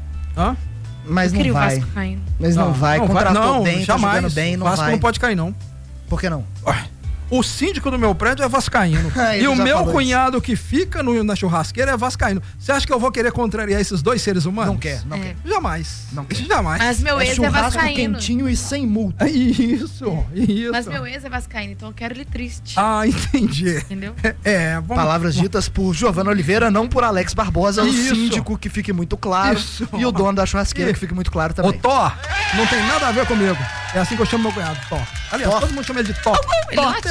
A: Mas não vai.
C: O Vasco caindo.
A: Mas não vai. Contratou bem,
B: jamais.
A: Tá jogando bem, não vai.
B: O Vasco não pode cair, não.
A: Por que não?
B: O síndico do meu prédio é vascaíno. E o meu cunhado que fica na churrasqueira é vascaíno. Você acha que eu vou querer contrariar esses 2 seres humanos?
A: Não quer.
B: Jamais.
A: Não quer.
B: Jamais.
C: Mas meu ex é vascaíno.
A: Quentinho e sem multa.
B: Isso.
C: Mas meu ex é vascaíno, então eu quero ele triste.
B: Entendi.
C: Entendeu?
A: Palavras ditas por Giovana Oliveira, não por Alex Barbosa, o síndico, que fique muito claro. E o dono da churrasqueira, que fique muito claro também.
B: O Thor, não tem nada a ver comigo. É assim que eu chamo meu cunhado, Thor. Aliás, todo mundo chama ele de Thor. Thor.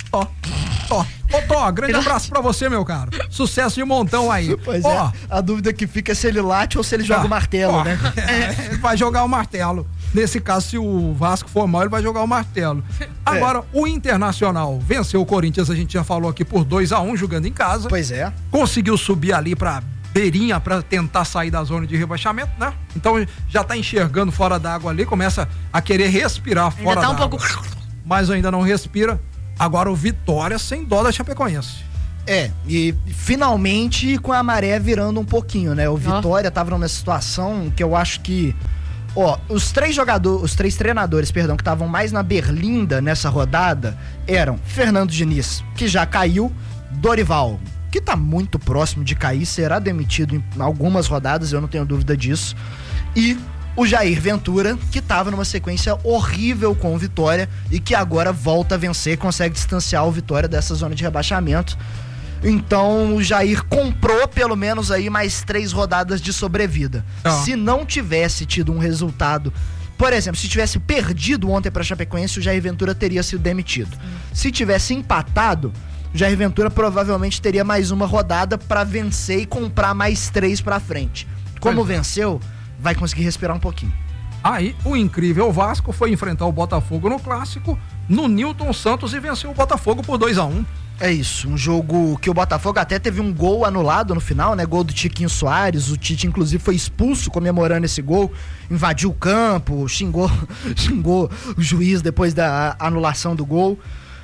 B: Ô, Tó, grande abraço pra você, meu caro. Sucesso de montão aí.
A: Pois é, a dúvida que fica é se ele late ou se ele joga o martelo, né?
B: Ele vai jogar o martelo. Nesse caso, se o Vasco for mal, ele vai jogar o martelo. Agora, o Internacional venceu o Corinthians, a gente já falou aqui, por 2-1, jogando em casa.
A: Pois é.
B: Conseguiu subir ali pra beirinha pra tentar sair da zona de rebaixamento, né? Então já tá enxergando fora d'água ali, começa a querer respirar fora d'água.
C: Ainda tá um pouco...
B: Mas ainda não respira. Agora o Vitória sem dó da Chapecoense.
A: E finalmente com a maré virando um pouquinho, né? O Vitória tava numa situação que eu acho que... os três treinadores, que estavam mais na berlinda nessa rodada eram Fernando Diniz, que já caiu, Dorival, que tá muito próximo de cair, será demitido em algumas rodadas, eu não tenho dúvida disso, e o Jair Ventura, que tava numa sequência horrível com o Vitória e que agora volta a vencer, consegue distanciar o Vitória dessa zona de rebaixamento. Então o Jair comprou pelo menos aí mais 3 rodadas de sobrevida. Se não tivesse tido um resultado, por exemplo, se tivesse perdido ontem pra Chapecoense, o Jair Ventura teria sido demitido. Se tivesse empatado, o Jair Ventura provavelmente teria mais uma rodada pra vencer e comprar mais 3 pra frente. Como venceu, vai conseguir respirar um pouquinho.
B: Aí, o incrível Vasco foi enfrentar o Botafogo no Clássico, no Newton Santos, e venceu o Botafogo por 2-1.
A: É isso, um jogo que o Botafogo até teve um gol anulado no final, né? Gol do Tiquinho Soares, o Tite inclusive foi expulso comemorando esse gol, invadiu o campo, xingou o juiz depois da anulação do gol.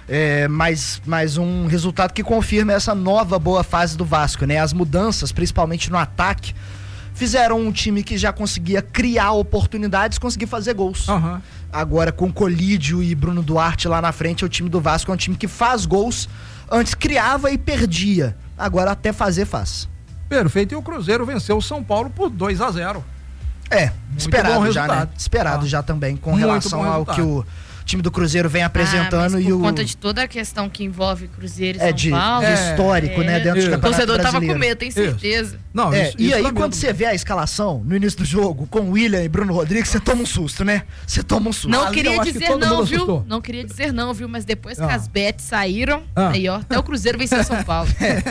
A: Mais um resultado que confirma essa nova boa fase do Vasco, né? As mudanças, principalmente no ataque, fizeram um time que já conseguia criar oportunidades, conseguir fazer gols. Agora com Colídio e Bruno Duarte lá na frente, o time do Vasco é um time que faz gols. Antes criava e perdia, agora até fazer faz.
B: Perfeito, e o Cruzeiro venceu o São Paulo por 2-0.
A: Esperado já, né? Esperado já também, com relação ao que o time do Cruzeiro vem apresentando.
C: Por conta de toda a questão que envolve Cruzeiro e São Paulo.
A: De histórico, né? Dentro do Campeonato
C: Brasileiro. O torcedor tava com medo, tenho certeza.
A: E aí, quando você vê a escalação no início do jogo, com William e Bruno Rodrigues, você toma um susto, né? Você toma um susto.
C: Não queria dizer não, viu? Não queria dizer não, viu? Mas depois que as bets saíram, aí, até o Cruzeiro venceu o São Paulo.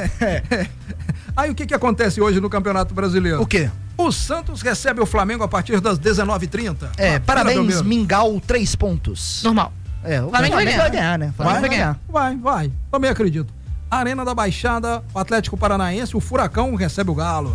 B: Aí o que acontece hoje no Campeonato Brasileiro?
A: O quê?
B: O Santos recebe o Flamengo a partir das 19h30.
A: Parabéns, Mingau, 3 pontos.
C: Normal.
A: O Flamengo vai ganhar, né?
B: Vai ganhar. Vai. Também acredito. Arena da Baixada, o Atlético Paranaense, o Furacão recebe o Galo.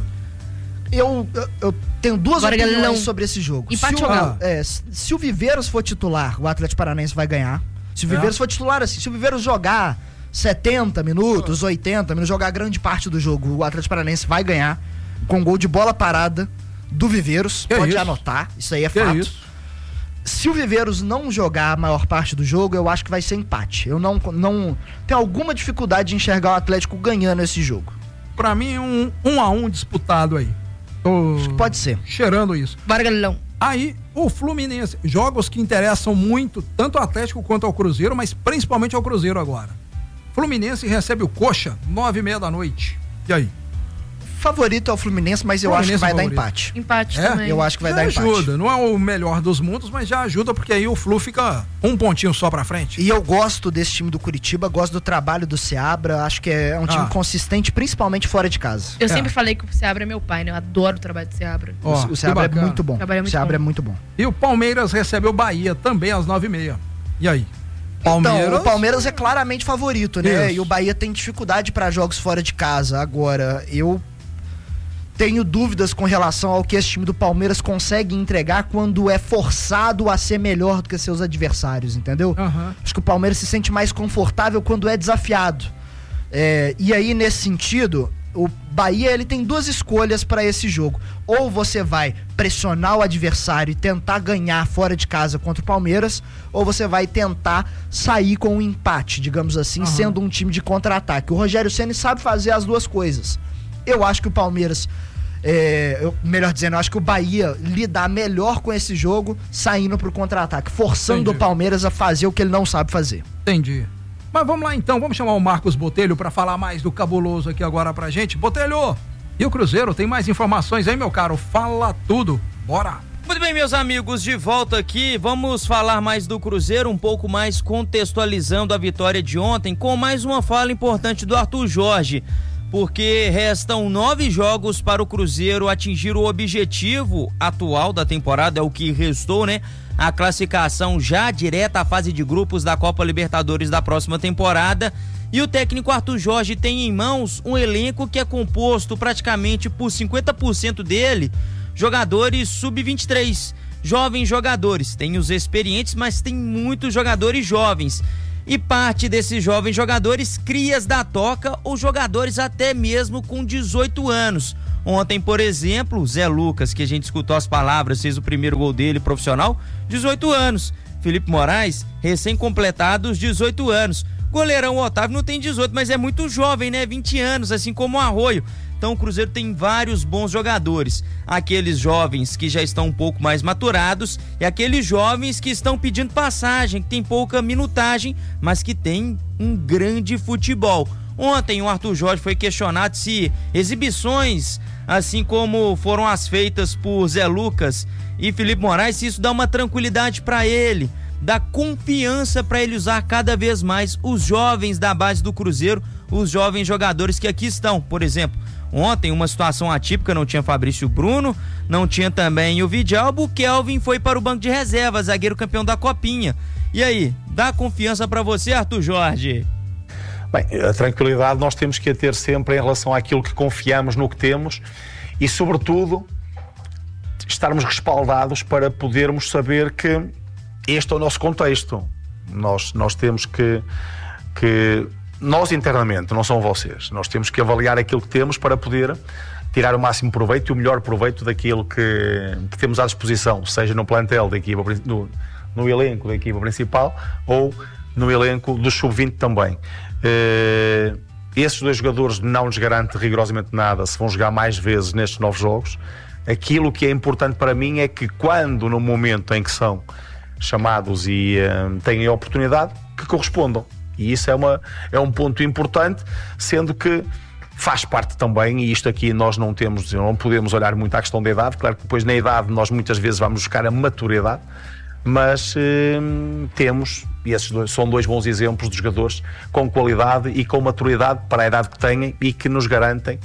A: Eu tenho duas opiniões sobre esse jogo.
C: Empate ou Galo?
A: Se o Viveiros for titular, o Atlético Paranaense vai ganhar. Se o Viveiros for titular, assim, se o Viveiros jogar 70 minutos, 80 minutos, jogar grande parte do jogo, o Atlético Paranaense vai ganhar com gol de bola parada do Viveiros. Pode anotar, isso aí é fato. Se o Viveiros não jogar a maior parte do jogo, eu acho que vai ser empate. Eu não tenho alguma dificuldade de enxergar o Atlético ganhando esse jogo.
B: Pra mim, 1-1 disputado aí.
A: Acho que pode ser.
B: Cheirando isso.
C: Bargalhão.
B: Aí, o Fluminense. Jogos que interessam muito, tanto ao Atlético quanto ao Cruzeiro, mas principalmente ao Cruzeiro agora. Fluminense recebe o Coxa, 9h30 da noite. E aí?
A: Favorito é o Fluminense, mas eu acho que vai dar empate.
C: Empate também.
A: Eu acho que vai dar empate.
B: Ajuda, não é o melhor dos mundos, mas já ajuda, porque aí o Flu fica um pontinho só pra frente.
A: E eu gosto desse time do Curitiba, gosto do trabalho do Seabra, acho que é um time consistente, principalmente fora de casa.
C: Eu sempre falei que o Seabra é meu pai, né? Eu adoro o trabalho do Seabra.
A: O Seabra é muito bom. O Seabra é muito bom.
B: E o Palmeiras recebe o Bahia, também às 9h30. E aí?
A: Então, o Palmeiras é claramente favorito, né? Isso. E o Bahia tem dificuldade para jogos fora de casa. Agora, eu tenho dúvidas com relação ao que esse time do Palmeiras consegue entregar quando é forçado a ser melhor do que seus adversários, entendeu? Acho que o Palmeiras se sente mais confortável quando é desafiado. E aí, nesse sentido, o Bahia ele tem duas escolhas para esse jogo. Ou você vai pressionar o adversário e tentar ganhar fora de casa contra o Palmeiras, ou você vai tentar sair com um empate, digamos assim, sendo um time de contra-ataque. O Rogério Ceni sabe fazer as duas coisas. Eu acho que o Palmeiras, melhor dizendo, eu acho que o Bahia lidar melhor com esse jogo, saindo pro contra-ataque, forçando o Palmeiras a fazer o que ele não sabe fazer.
B: Entendi. Mas vamos lá então, vamos chamar o Marcos Botelho para falar mais do cabuloso aqui agora pra gente. Botelho, e o Cruzeiro, tem mais informações aí, meu caro? Fala tudo, bora!
E: Muito bem, meus amigos, de volta aqui, vamos falar mais do Cruzeiro, um pouco mais contextualizando a vitória de ontem, com mais uma fala importante do Arthur Jorge, porque restam 9 jogos para o Cruzeiro atingir o objetivo atual da temporada, é o que restou, né? A classificação já direta à fase de grupos da Copa Libertadores da próxima temporada. E o técnico Arthur Jorge tem em mãos um elenco que é composto praticamente por 50% dele jogadores sub-23, jovens jogadores. Tem os experientes, mas tem muitos jogadores jovens. E parte desses jovens jogadores, crias da toca ou jogadores até mesmo com 18 anos. Ontem, por exemplo, Zé Lucas, que a gente escutou as palavras, fez o primeiro gol dele profissional, 18 anos. Felipe Moraes, recém-completados 18 anos. Goleirão Otávio não tem 18, mas é muito jovem, né? 20 anos, assim como o Arroio. Então o Cruzeiro tem vários bons jogadores. Aqueles jovens que já estão um pouco mais maturados e aqueles jovens que estão pedindo passagem, que tem pouca minutagem, mas que tem um grande futebol. Ontem o Arthur Jorge foi questionado se exibições, assim como foram as feitas por Zé Lucas e Felipe Moraes, se isso dá uma tranquilidade para ele, dá confiança para ele usar cada vez mais os jovens da base do Cruzeiro, os jovens jogadores que aqui estão. Por exemplo, ontem uma situação atípica, não tinha Fabrício Bruno, não tinha também o Vidalbo, o Kelvin foi para o banco de reserva, zagueiro campeão da Copinha. E aí, dá confiança para você, Arthur Jorge?
F: Bem, a tranquilidade nós temos que a ter sempre em relação àquilo que confiamos no que temos e, sobretudo, estarmos respaldados para podermos saber que este é o nosso contexto. Nós temos que nós internamente, não são vocês, nós temos que avaliar aquilo que temos para poder tirar o máximo proveito e o melhor proveito daquilo que temos à disposição, seja no plantel da equipa, no elenco da equipa principal ou no elenco do sub-20 também. Esses 2 jogadores não nos garantem rigorosamente nada se vão jogar mais vezes nestes 9 jogos. Aquilo que é importante para mim é que quando, no momento em que são chamados e têm a oportunidade, que correspondam. E isso é um ponto importante, sendo que faz parte também, e isto aqui nós não podemos olhar muito à questão da idade. Claro que depois na idade nós muitas vezes vamos buscar a maturidade, mas temos, e esses são 2 bons exemplos de jogadores com qualidade e com maturidade para a idade que têm e que nos garantem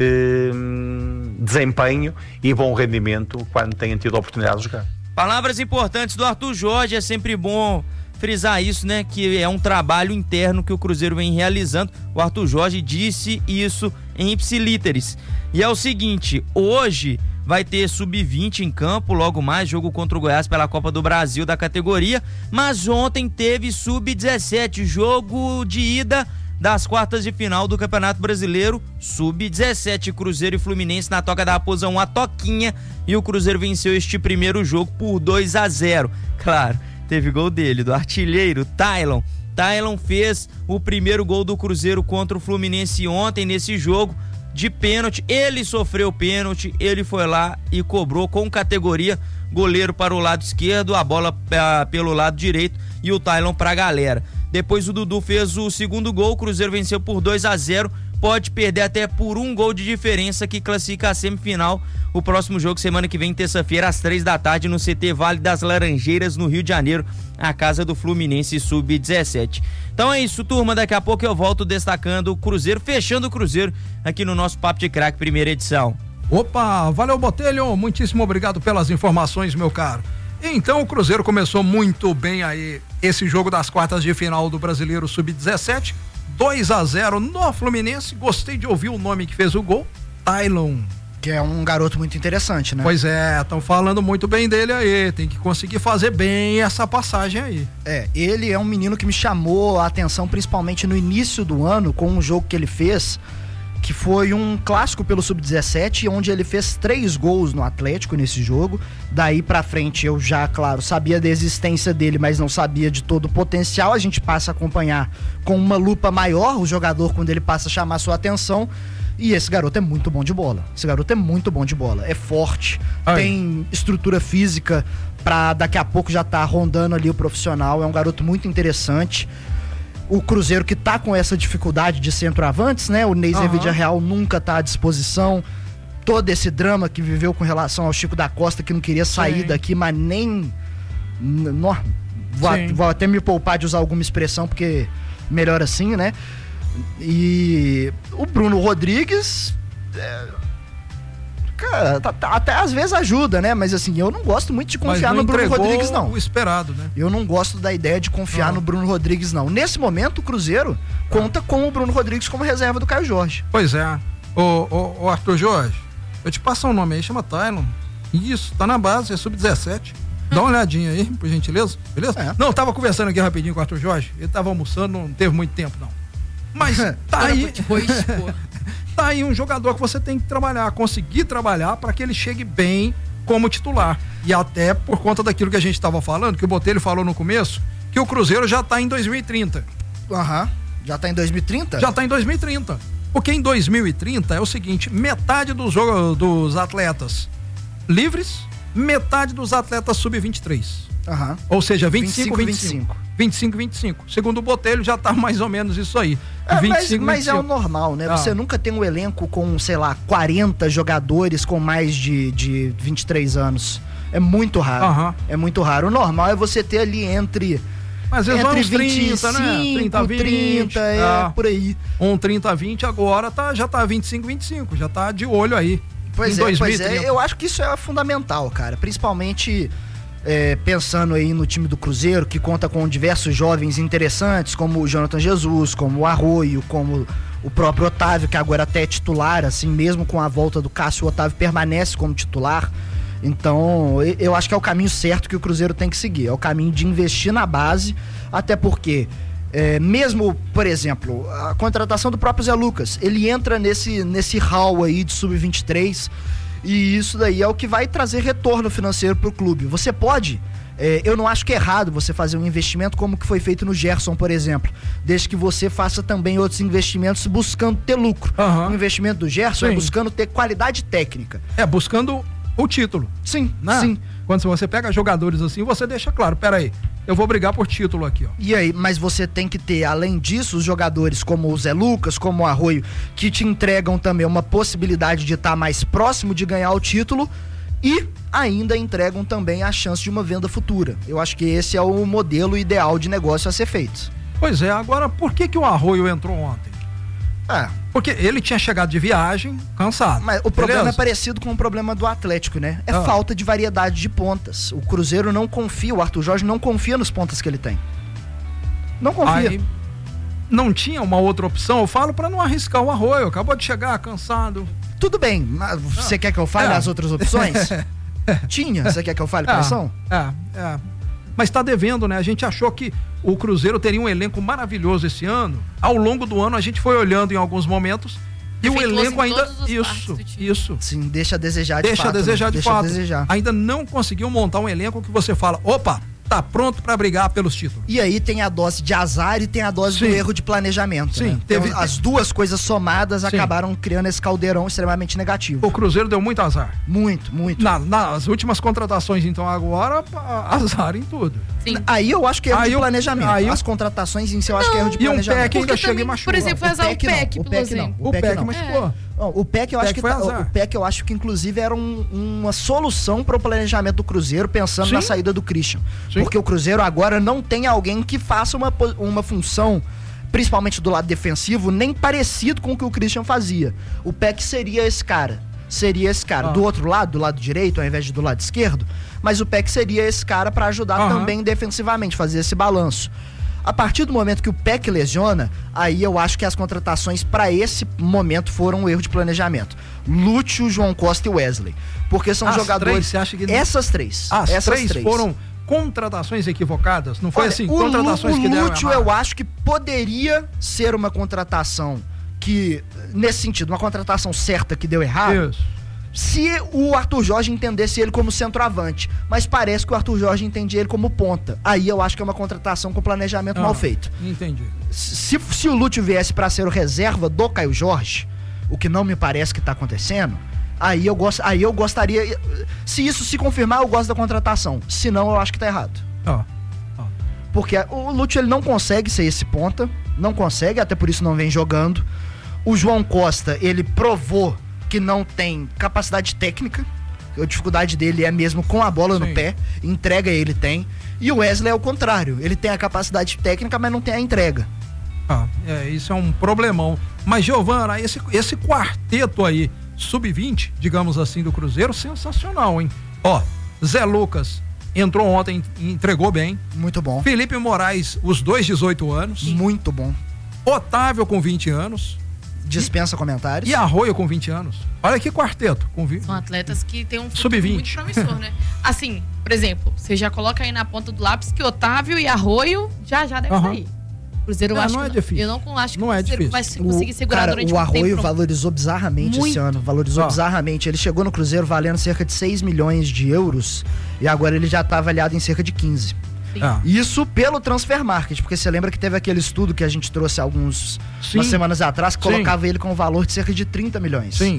F: desempenho e bom rendimento quando têm tido a oportunidade de jogar.
E: Palavras importantes do Arthur Jorge, é sempre bom frisar isso, né? Que é um trabalho interno que o Cruzeiro vem realizando. O Arthur Jorge disse isso em ipsilíteres. E é o seguinte, hoje vai ter sub-20 em campo, logo mais, jogo contra o Goiás pela Copa do Brasil da categoria, mas ontem teve sub-17, jogo de ida das quartas de final do Campeonato Brasileiro, sub-17, Cruzeiro e Fluminense na Toca da Raposa 1, a toquinha, e o Cruzeiro venceu este primeiro jogo por 2-0. Claro, teve gol dele, do artilheiro Tylon. Tylon fez o primeiro gol do Cruzeiro contra o Fluminense ontem nesse jogo, de pênalti. Ele sofreu pênalti, ele foi lá e cobrou com categoria, goleiro para o lado esquerdo, a bola pelo lado direito e o Tylon pra galera. Depois o Dudu fez o segundo gol, o Cruzeiro venceu por 2-0, pode perder até por 1 gol de diferença, que classifica a semifinal. O próximo jogo semana que vem, terça-feira, às 3 da tarde, no CT Vale das Laranjeiras, no Rio de Janeiro, a casa do Fluminense sub-17. Então é isso, turma, daqui a pouco eu volto destacando o Cruzeiro, fechando o Cruzeiro aqui no nosso Papo de Craque, primeira edição.
B: Opa, valeu, Botelho, muitíssimo obrigado pelas informações, meu caro. Então o Cruzeiro começou muito bem aí esse jogo das quartas de final do Brasileiro Sub-17, 2-0 no Fluminense. Gostei de ouvir o nome que fez o gol, Tylon.
A: Que é um garoto muito interessante, né?
B: Pois é, estão falando muito bem dele aí, tem que conseguir fazer bem essa passagem aí.
A: Ele é um menino que me chamou a atenção principalmente no início do ano, com um jogo que ele fez, que foi um clássico pelo Sub-17, onde ele fez 3 gols no Atlético nesse jogo. Daí pra frente eu já, claro, sabia da existência dele, mas não sabia de todo o potencial. A gente passa a acompanhar com uma lupa maior o jogador quando ele passa a chamar a sua atenção. E esse garoto é muito bom de bola. É forte, tem estrutura física pra daqui a pouco já tá rondando ali o profissional. É um garoto muito interessante. O Cruzeiro que tá com essa dificuldade de centroavantes, né? O Neiser Villarreal nunca tá à disposição. todo esse drama que viveu com relação ao Chico da Costa, que não queria sair daqui, mas nem... Vou até me poupar de usar alguma expressão, porque melhor assim, né? E o Bruno Rodrigues... cara, até às vezes ajuda, né? Mas assim, eu não gosto muito de confiar no Bruno Rodrigues, não.
B: O esperado, né?
A: Eu não gosto da ideia de confiar no Bruno Rodrigues, não. Nesse momento, o Cruzeiro conta com o Bruno Rodrigues como reserva do Caio Jorge.
B: Pois é. Ô Arthur Jorge, eu te passo um nome aí, chama Tylon. Isso, tá na base, é sub-17. Dá uma olhadinha aí, por gentileza, beleza? É. Não, eu tava conversando aqui rapidinho com o Arthur Jorge, ele tava almoçando, não teve muito tempo, não. Mas tá aí... Tá aí um jogador que você tem que trabalhar, conseguir trabalhar para que ele chegue bem como titular. E até por conta daquilo que a gente estava falando, que o Botelho falou no começo, que o Cruzeiro já tá em 2030.
A: Já tá em 2030?
B: Já tá em 2030. Porque em 2030 é o seguinte, metade dos atletas livres, metade dos atletas sub-23. Ou seja, 25-25. 25-25. Segundo o Botelho, já tá mais ou menos isso aí. 25,
A: mas é o normal, né? Você nunca tem um elenco com, sei lá, 40 jogadores com mais de 23 anos. É muito raro. É muito raro. O normal é você ter ali entre...
B: Mas eles vão uns 30, né?
A: 30, por aí.
B: 30-20 agora já tá 25-25. Já tá de olho aí.
A: Pois é. Eu acho que isso é fundamental, cara. Principalmente... pensando aí no time do Cruzeiro, que conta com diversos jovens interessantes, como o Jonathan Jesus, como o Arroio, como o próprio Otávio, que agora até é titular, assim, mesmo com a volta do Cássio, o Otávio permanece como titular. Então, eu acho que é o caminho certo que o Cruzeiro tem que seguir, é o caminho de investir na base, até porque, mesmo, por exemplo, a contratação do próprio Zé Lucas, ele entra nesse hall aí de sub-23, e isso daí é o que vai trazer retorno financeiro pro clube. Você pode, eu não acho que é errado você fazer um investimento como que foi feito no Gerson, por exemplo, desde que você faça também outros investimentos buscando ter lucro. O investimento do Gerson é buscando ter qualidade técnica.
B: Buscando o título.
A: Sim,
B: né?
A: Sim.
B: Quando você pega jogadores assim, você deixa claro, peraí, eu vou brigar por título aqui, ó.
A: E aí, mas você tem que ter, além disso, os jogadores como o Zé Lucas, como o Arroio, que te entregam também uma possibilidade de estar mais próximo de ganhar o título e ainda entregam também a chance de uma venda futura. Eu acho que esse é o modelo ideal de negócio a ser feito.
B: Pois é, agora por que o Arroio entrou ontem? Porque ele tinha chegado de viagem, cansado.
A: Mas o problema é parecido com o problema do Atlético, né? É falta de variedade de pontas. O Cruzeiro não confia, o Arthur Jorge não confia nos pontas que ele tem. Não confia.
B: Aí, não tinha uma outra opção? Eu falo pra não arriscar o Arroio, acabou de chegar, cansado.
A: Tudo bem, mas você quer que eu fale as outras opções? Tinha, você quer que eu fale quais são?
B: Mas tá devendo, né? A gente achou que o Cruzeiro teria um elenco maravilhoso esse ano. Ao longo do ano a gente foi olhando em alguns momentos e o elenco ainda... Isso.
A: Sim, deixa a desejar de
B: fato. Deixa a desejar. Ainda não conseguiu montar um elenco que você fala, opa, tá pronto pra brigar pelos títulos.
A: E aí tem a dose de azar e tem a dose do erro de planejamento.
B: Sim,
A: né? Então, as duas coisas somadas acabaram criando esse caldeirão extremamente negativo.
B: O Cruzeiro deu muito azar.
A: Muito.
B: Nas últimas contratações, então, agora, azar em tudo.
A: Sim. Aí eu acho que é erro de planejamento. As contratações em si eu acho que é erro de planejamento.
B: E o PEC ainda chega e machucou.
C: Por exemplo, foi azar o PEC,
B: O PEC machucou.
A: O PEC eu acho que inclusive era uma solução para o planejamento do Cruzeiro, pensando na saída do Christian. Porque o Cruzeiro agora não tem alguém que faça uma função, principalmente do lado defensivo, nem parecido com o que o Christian fazia. O PEC seria esse cara. Do outro lado, do lado direito, ao invés de do lado esquerdo, mas o PEC seria esse cara para ajudar também defensivamente, fazer esse balanço. A partir do momento que o PEC lesiona, aí eu acho que as contratações para esse momento foram um erro de planejamento. Lúcio, João Costa e Wesley. Porque são jogadores...
B: Você acha que...
A: Essas três.
B: Essas três foram contratações equivocadas? Não foi assim? Contratações que deram
A: Lúcio, eu acho que poderia ser uma contratação que, nesse sentido, uma contratação certa que deu errado.
B: Isso.
A: Se o Arthur Jorge entendesse ele como centroavante, mas parece que o Arthur Jorge entendia ele como ponta. Aí eu acho que é uma contratação com planejamento mal feito.
B: Entendi.
A: Se o Lúcio viesse para ser o reserva do Caio Jorge, o que não me parece que tá acontecendo, aí eu gostaria... Se isso se confirmar, eu gosto da contratação. Se não, eu acho que tá errado. Porque o Lúcio, ele não consegue ser esse ponta, não consegue, até por isso não vem jogando. O João Costa, ele provou que não tem capacidade técnica. A dificuldade dele é mesmo com a bola no pé. Entrega ele tem. E o Wesley é o contrário. Ele tem a capacidade técnica, mas não tem a entrega.
B: Isso é um problemão. Mas, Giovana, esse quarteto aí, sub-20, digamos assim, do Cruzeiro, sensacional, hein? Zé Lucas entrou ontem e entregou bem.
A: Muito bom.
B: Felipe Moraes, os dois 18 anos.
A: Muito bom.
B: Otávio com 20 anos.
A: Dispensa comentários.
B: E Arroio com 20 anos. Olha que quarteto.
C: São atletas que têm um
B: futuro
C: muito promissor, né? Assim, por exemplo, você já coloca aí na ponta do lápis que Otávio e Arroio já deve sair. Cruzeiro,
B: não é difícil.
C: Eu não acho que
B: não
C: o Cruzeiro vai conseguir segurar durante
A: o Arroio
C: tempo,
A: valorizou bizarramente esse ano. Valorizou bizarramente. Ele chegou no Cruzeiro valendo cerca de 6 milhões de euros e agora ele já está avaliado em cerca de 15. Isso pelo Transfer Market, porque você lembra que teve aquele estudo que a gente trouxe umas semanas atrás que colocava ele com um valor de cerca de 30 milhões.
B: Sim,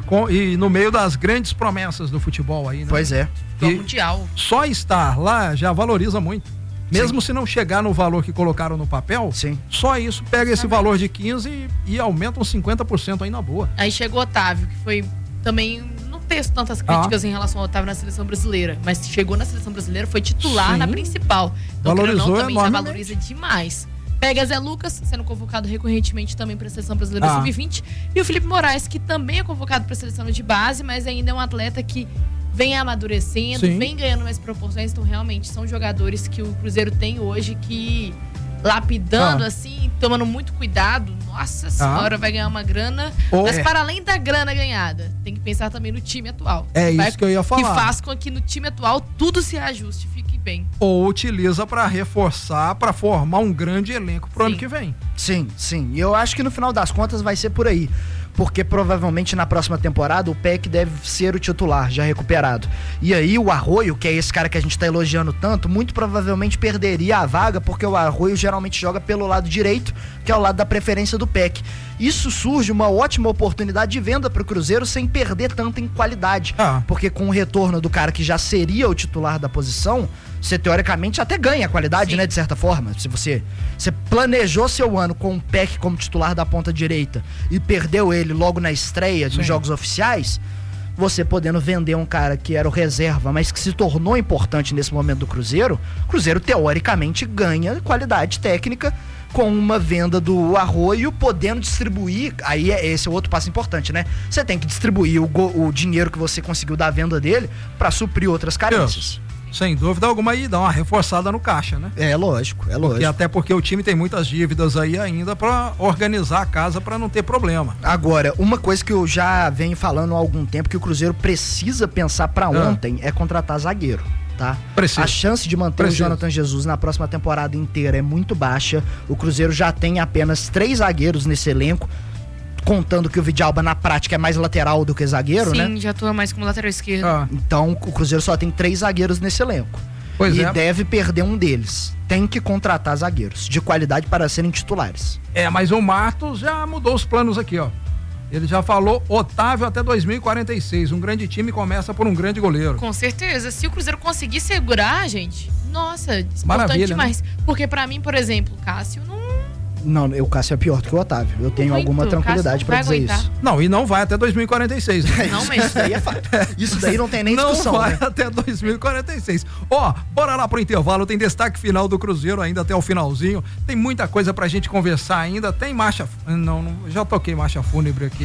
B: e no meio das grandes promessas do futebol aí, né?
A: Pois é.
C: Mundial.
B: Só estar lá já valoriza muito. Mesmo se não chegar no valor que colocaram no papel, só isso pega esse valor de 15 e aumenta uns 50% aí na boa.
C: Aí chegou o Otávio, que foi também... Não tenho tantas críticas em relação ao Otávio na seleção brasileira, mas chegou na seleção brasileira, foi titular na principal. Então,
B: valorizou
C: também já valoriza demais. Pega Zé Lucas, sendo convocado recorrentemente também para a seleção brasileira sub-20, e o Felipe Moraes, que também é convocado para a seleção de base, mas ainda é um atleta que vem amadurecendo, vem ganhando mais proporções. Então realmente são jogadores que o Cruzeiro tem hoje que, lapidando assim, tomando muito cuidado, nossa senhora, vai ganhar uma grana. Mas para além da grana ganhada, tem que pensar também no time atual.
B: Isso que eu ia falar.
C: Que faz com que no time atual tudo se ajuste, fique bem.
B: Ou utiliza para reforçar, para formar um grande elenco pro ano que vem.
A: Sim. E eu acho que no final das contas vai ser por aí. Porque provavelmente na próxima temporada o Peck deve ser o titular, já recuperado. E aí o Arroio, que é esse cara que a gente tá elogiando tanto, muito provavelmente perderia a vaga, porque o Arroio geralmente joga pelo lado direito, que é o lado da preferência do Peck. Isso surge uma ótima oportunidade de venda pro Cruzeiro sem perder tanto em qualidade. Porque com o retorno do cara que já seria o titular da posição, você teoricamente até ganha qualidade, né, de certa forma. Se você planejou seu ano com o Peck como titular da ponta direita e perdeu ele logo na estreia dos jogos oficiais, você podendo vender um cara que era o reserva, mas que se tornou importante nesse momento do Cruzeiro, o Cruzeiro teoricamente ganha qualidade técnica com uma venda do Arroio, podendo distribuir, aí esse é outro passo importante, né? Você tem que distribuir o dinheiro que você conseguiu da venda dele para suprir outras carências.
B: Sem dúvida alguma, aí dá uma reforçada no caixa, né?
A: É lógico.
B: E até porque o time tem muitas dívidas aí ainda para organizar a casa para não ter problema.
A: Agora, uma coisa que eu já venho falando há algum tempo que o Cruzeiro precisa pensar para ontem é contratar zagueiro. Tá? A chance de manter o Jonathan Jesus na próxima temporada inteira é muito baixa. O Cruzeiro já tem apenas 3 zagueiros nesse elenco, contando que o Vidalba na prática é mais lateral do que zagueiro, né?
C: Sim, já atua mais como lateral esquerdo.
A: Então o Cruzeiro só tem 3 zagueiros nesse elenco. Deve perder um deles. Tem que contratar zagueiros de qualidade para serem titulares.
B: Mas o Matos já mudou os planos aqui, ó. Ele já falou Otávio até 2046. Um grande time começa por um grande goleiro.
C: Com certeza. Se o Cruzeiro conseguir segurar, gente, nossa,
B: maravilha,
C: importante demais.
B: Né?
C: Porque pra mim, por exemplo, o Cássio
A: Não, o Cássio é pior do que o Otávio. Eu tenho alguma tranquilidade pra dizer isso.
B: Não, e não vai até 2046. Né?
C: Não, mas
A: isso daí é fato. Isso daí não tem nem discussão.
B: Não vai até 2046. Bora lá pro intervalo. Tem destaque final do Cruzeiro ainda até o finalzinho. Tem muita coisa pra gente conversar ainda. Tem marcha... Não, já toquei marcha fúnebre aqui.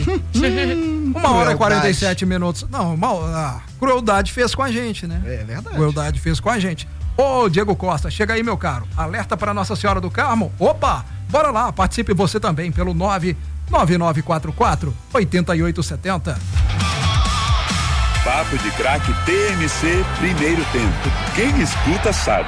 B: 1h e 47 minutos. Não, crueldade fez com a gente, né?
A: É verdade.
B: Crueldade fez com a gente. Ô, Diego Costa, chega aí, meu caro. Alerta para Nossa Senhora do Carmo. Opa! Bora lá, participe você também pelo 99944-8870.
G: Papo de Craque TMC, primeiro tempo. Quem escuta sabe.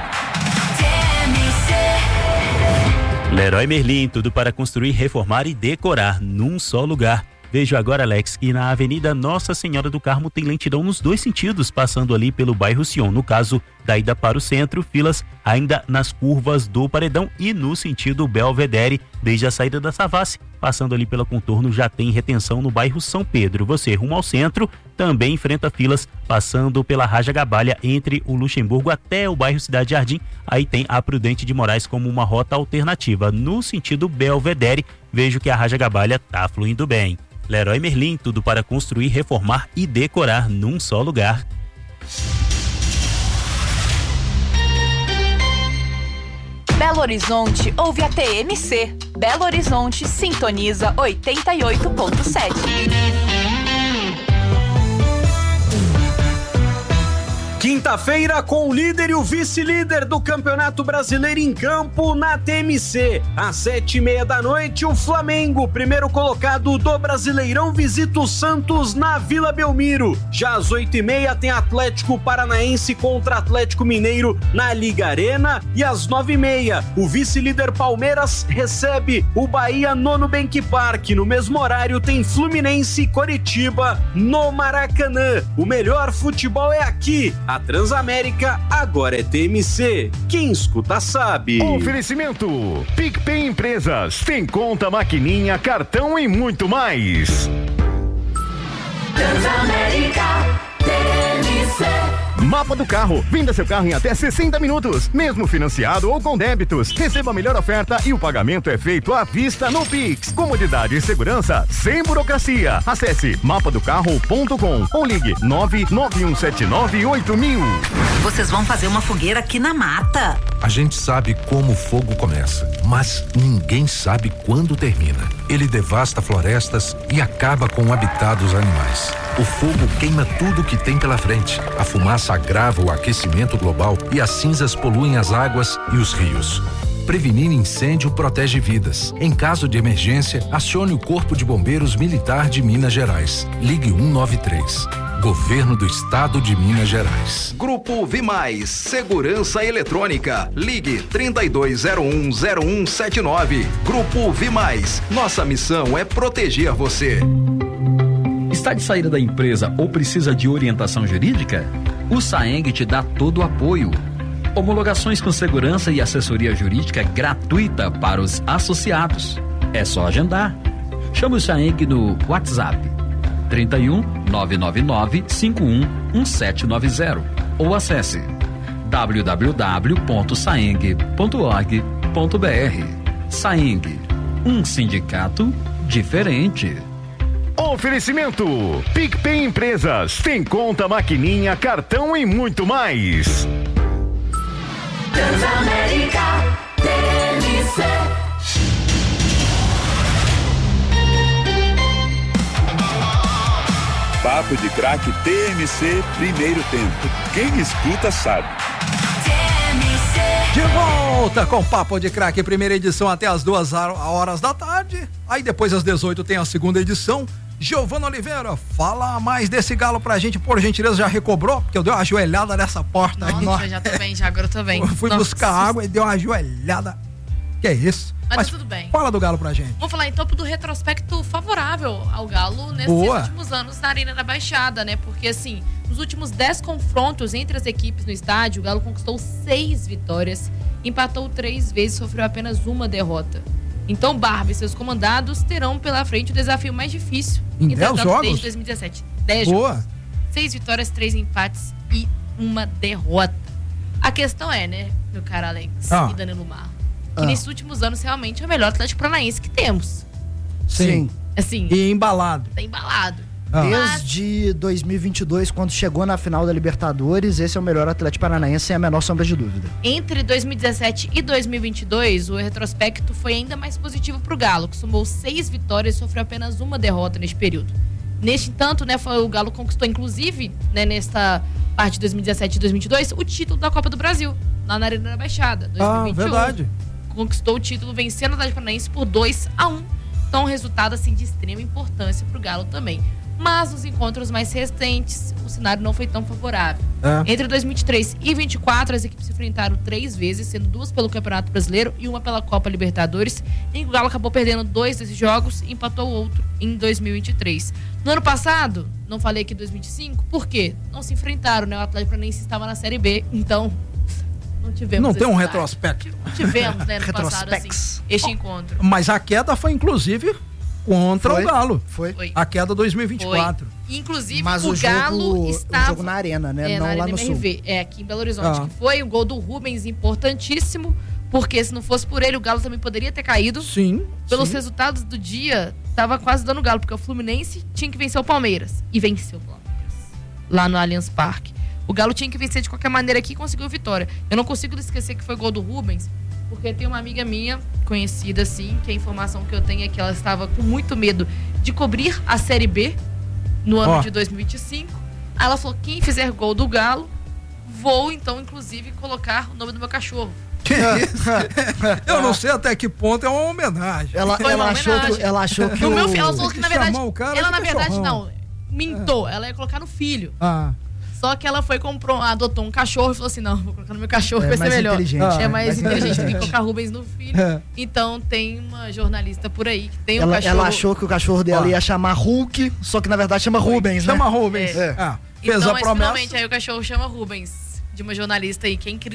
D: Leroy Merlin, tudo para construir, reformar e decorar num só lugar. Vejo agora, Alex, que na Avenida Nossa Senhora do Carmo tem lentidão nos 2 sentidos, passando ali pelo bairro Sion. No caso, da ida para o centro, filas ainda nas curvas do Paredão e no sentido Belvedere, desde a saída da Savassi, passando ali pelo contorno, já tem retenção no bairro São Pedro. Você, rumo ao centro, também enfrenta filas, passando pela Raja Gabalha, entre o Luxemburgo até o bairro Cidade Jardim. Aí tem a Prudente de Moraes como uma rota alternativa. No sentido Belvedere, vejo que a Raja Gabalha tá fluindo bem. Leroy Merlin, tudo para construir, reformar e decorar num só lugar.
H: Belo Horizonte ouve a TMC. Belo Horizonte sintoniza 88.7.
I: Quinta-feira com o líder e o vice-líder do Campeonato Brasileiro em campo na TMC. Às 7:30 da noite, o Flamengo, primeiro colocado do Brasileirão, visita o Santos na Vila Belmiro. Já às 8:30 tem Atlético Paranaense contra Atlético Mineiro na Liga Arena. E às 9:30, o vice-líder Palmeiras recebe o Bahia no Nubank Park. No mesmo horário tem Fluminense e Coritiba no Maracanã. O melhor futebol é aqui. A Transamérica agora é TMC. Quem escuta sabe.
J: Oferecimento: PicPay Empresas. Tem conta, maquininha, cartão e muito mais.
K: Transamérica TMC.
J: Mapa do carro. Venda seu carro em até 60 minutos, mesmo financiado ou com débitos. Receba a melhor oferta e o pagamento é feito à vista no Pix. Comodidade e segurança sem burocracia. Acesse mapadocarro.com ou ligue 991798000.
L: Vocês vão fazer uma fogueira aqui na mata.
M: A gente sabe como o fogo começa, mas ninguém sabe quando termina. Ele devasta florestas e acaba com o habitat dos animais. O fogo queima tudo que tem pela frente. A fumaça agrava o aquecimento global e as cinzas poluem as águas e os rios. Prevenir incêndio protege vidas. Em caso de emergência, acione o Corpo de Bombeiros Militar de Minas Gerais. Ligue 193. Governo do Estado de Minas Gerais.
N: Grupo Vimais, Segurança Eletrônica. Ligue 32010179. Grupo Vimais. Nossa missão é proteger você.
O: Está de saída da empresa ou precisa de orientação jurídica? O Saeng te dá todo o apoio. Homologações com segurança e assessoria jurídica gratuita para os associados. É só agendar. Chame o Saeng no WhatsApp 31 999 51 1790 ou acesse www.saeng.org.br. Saeng, um sindicato diferente.
J: Oferecimento: PicPay Empresas. Tem conta, maquininha, cartão e muito mais.
K: Transamérica TMC.
G: Papo de Craque TMC, primeiro tempo. Quem escuta sabe.
B: De volta com Papo de Craque, primeira edição até as 2h da tarde. Aí depois às 18 tem a segunda edição. Giovana Oliveira, fala mais desse Galo pra gente, por gentileza. Já recobrou? Porque eu dei uma ajoelhada nessa porta aí.
C: Nossa, já tô bem, já agora eu tô bem.
B: Fui buscar água e deu uma ajoelhada. Que é isso?
C: Mas tudo bem.
B: Fala do Galo pra gente.
C: Vamos falar então do retrospecto favorável ao Galo nesses últimos anos na Arena da Baixada, né? Porque assim, nos últimos 10 confrontos entre as equipes no estádio, o Galo conquistou 6 vitórias, empatou 3 vezes e sofreu apenas uma derrota. Então, Barba e seus comandados terão pela frente o desafio mais difícil.
B: Em 10 jogos?
C: Desde 2017. 10 jogos. 6 vitórias, 3 empates e uma derrota. A questão é, né, meu cara Alex e Danilo Marro, que nesses últimos anos realmente é o melhor Atlético Paranaense que temos.
A: Sim.
C: Assim.
B: E embalado.
C: Tá embalado.
A: Desde 2022, quando chegou na final da Libertadores, esse é o melhor Atlético Paranaense, sem a menor sombra de dúvida.
C: Entre 2017 e 2022, o retrospecto foi ainda mais positivo pro Galo, que somou 6 vitórias e sofreu apenas uma derrota neste período. Neste entanto, né, o Galo conquistou, inclusive, né, nesta parte de 2017 e 2022, o título da Copa do Brasil, lá na Arena da Baixada, 2021.
B: Verdade.
C: Conquistou o título vencendo o Atlético Paranaense por 2-1. Então, um resultado assim, de extrema importância pro Galo também. Mas nos encontros mais recentes, o cenário não foi tão favorável. Entre 2023 e 2024, as equipes se enfrentaram 3 vezes, sendo 2 pelo Campeonato Brasileiro e 1 pela Copa Libertadores. E o Galo acabou perdendo 2 desses jogos e empatou o outro em 2023. No ano passado, não falei aqui 2025, por quê? Não se enfrentaram, né? O Atlético Paranaense estava na Série B, então não tivemos.
B: Não tem um retrospecto.
C: Não tivemos, né, no passado, assim, este encontro.
B: Mas a queda foi, inclusive, contra o Galo.
A: Foi.
B: A queda 2024.
C: Foi. Inclusive,
A: mas
C: o Galo estava...
A: O jogo na Arena, né? Não
C: na
A: lá
C: Arena
A: no
C: MRV.
A: Sul.
C: Aqui em Belo Horizonte que foi. O gol do Rubens, importantíssimo, porque se não fosse por ele, o Galo também poderia ter caído.
B: Sim.
C: Pelos resultados do dia, tava quase dando galo, porque o Fluminense tinha que vencer o Palmeiras. E venceu o Palmeiras. Lá no Allianz Parque. O Galo tinha que vencer de qualquer maneira aqui e conseguiu vitória. Eu não consigo esquecer que foi gol do Rubens, porque tem uma amiga minha, conhecida assim, que a informação que eu tenho é que ela estava com muito medo de cobrir a Série B no ano de 2025. Aí ela falou, quem fizer gol do Galo, vou então, inclusive, colocar o nome do meu cachorro.
B: Que isso? Eu não sei até que ponto é uma homenagem.
A: Ela achou que
C: o meu filho, ela falou que na verdade,
B: ela
C: na verdade não, mintou, ela ia colocar no filho. Só que ela foi adotou um cachorro e falou assim, não, vou colocar no meu cachorro, vai ser melhor. É mais inteligente do que colocar Rubens no filho. Então tem uma jornalista por aí que tem um cachorro. Ela
A: achou que o cachorro dela ia chamar Hulk, só que na verdade chama Rubens, né?
B: Chama Rubens.
C: Então, mas finalmente aí o cachorro chama Rubens, de uma jornalista aí, que é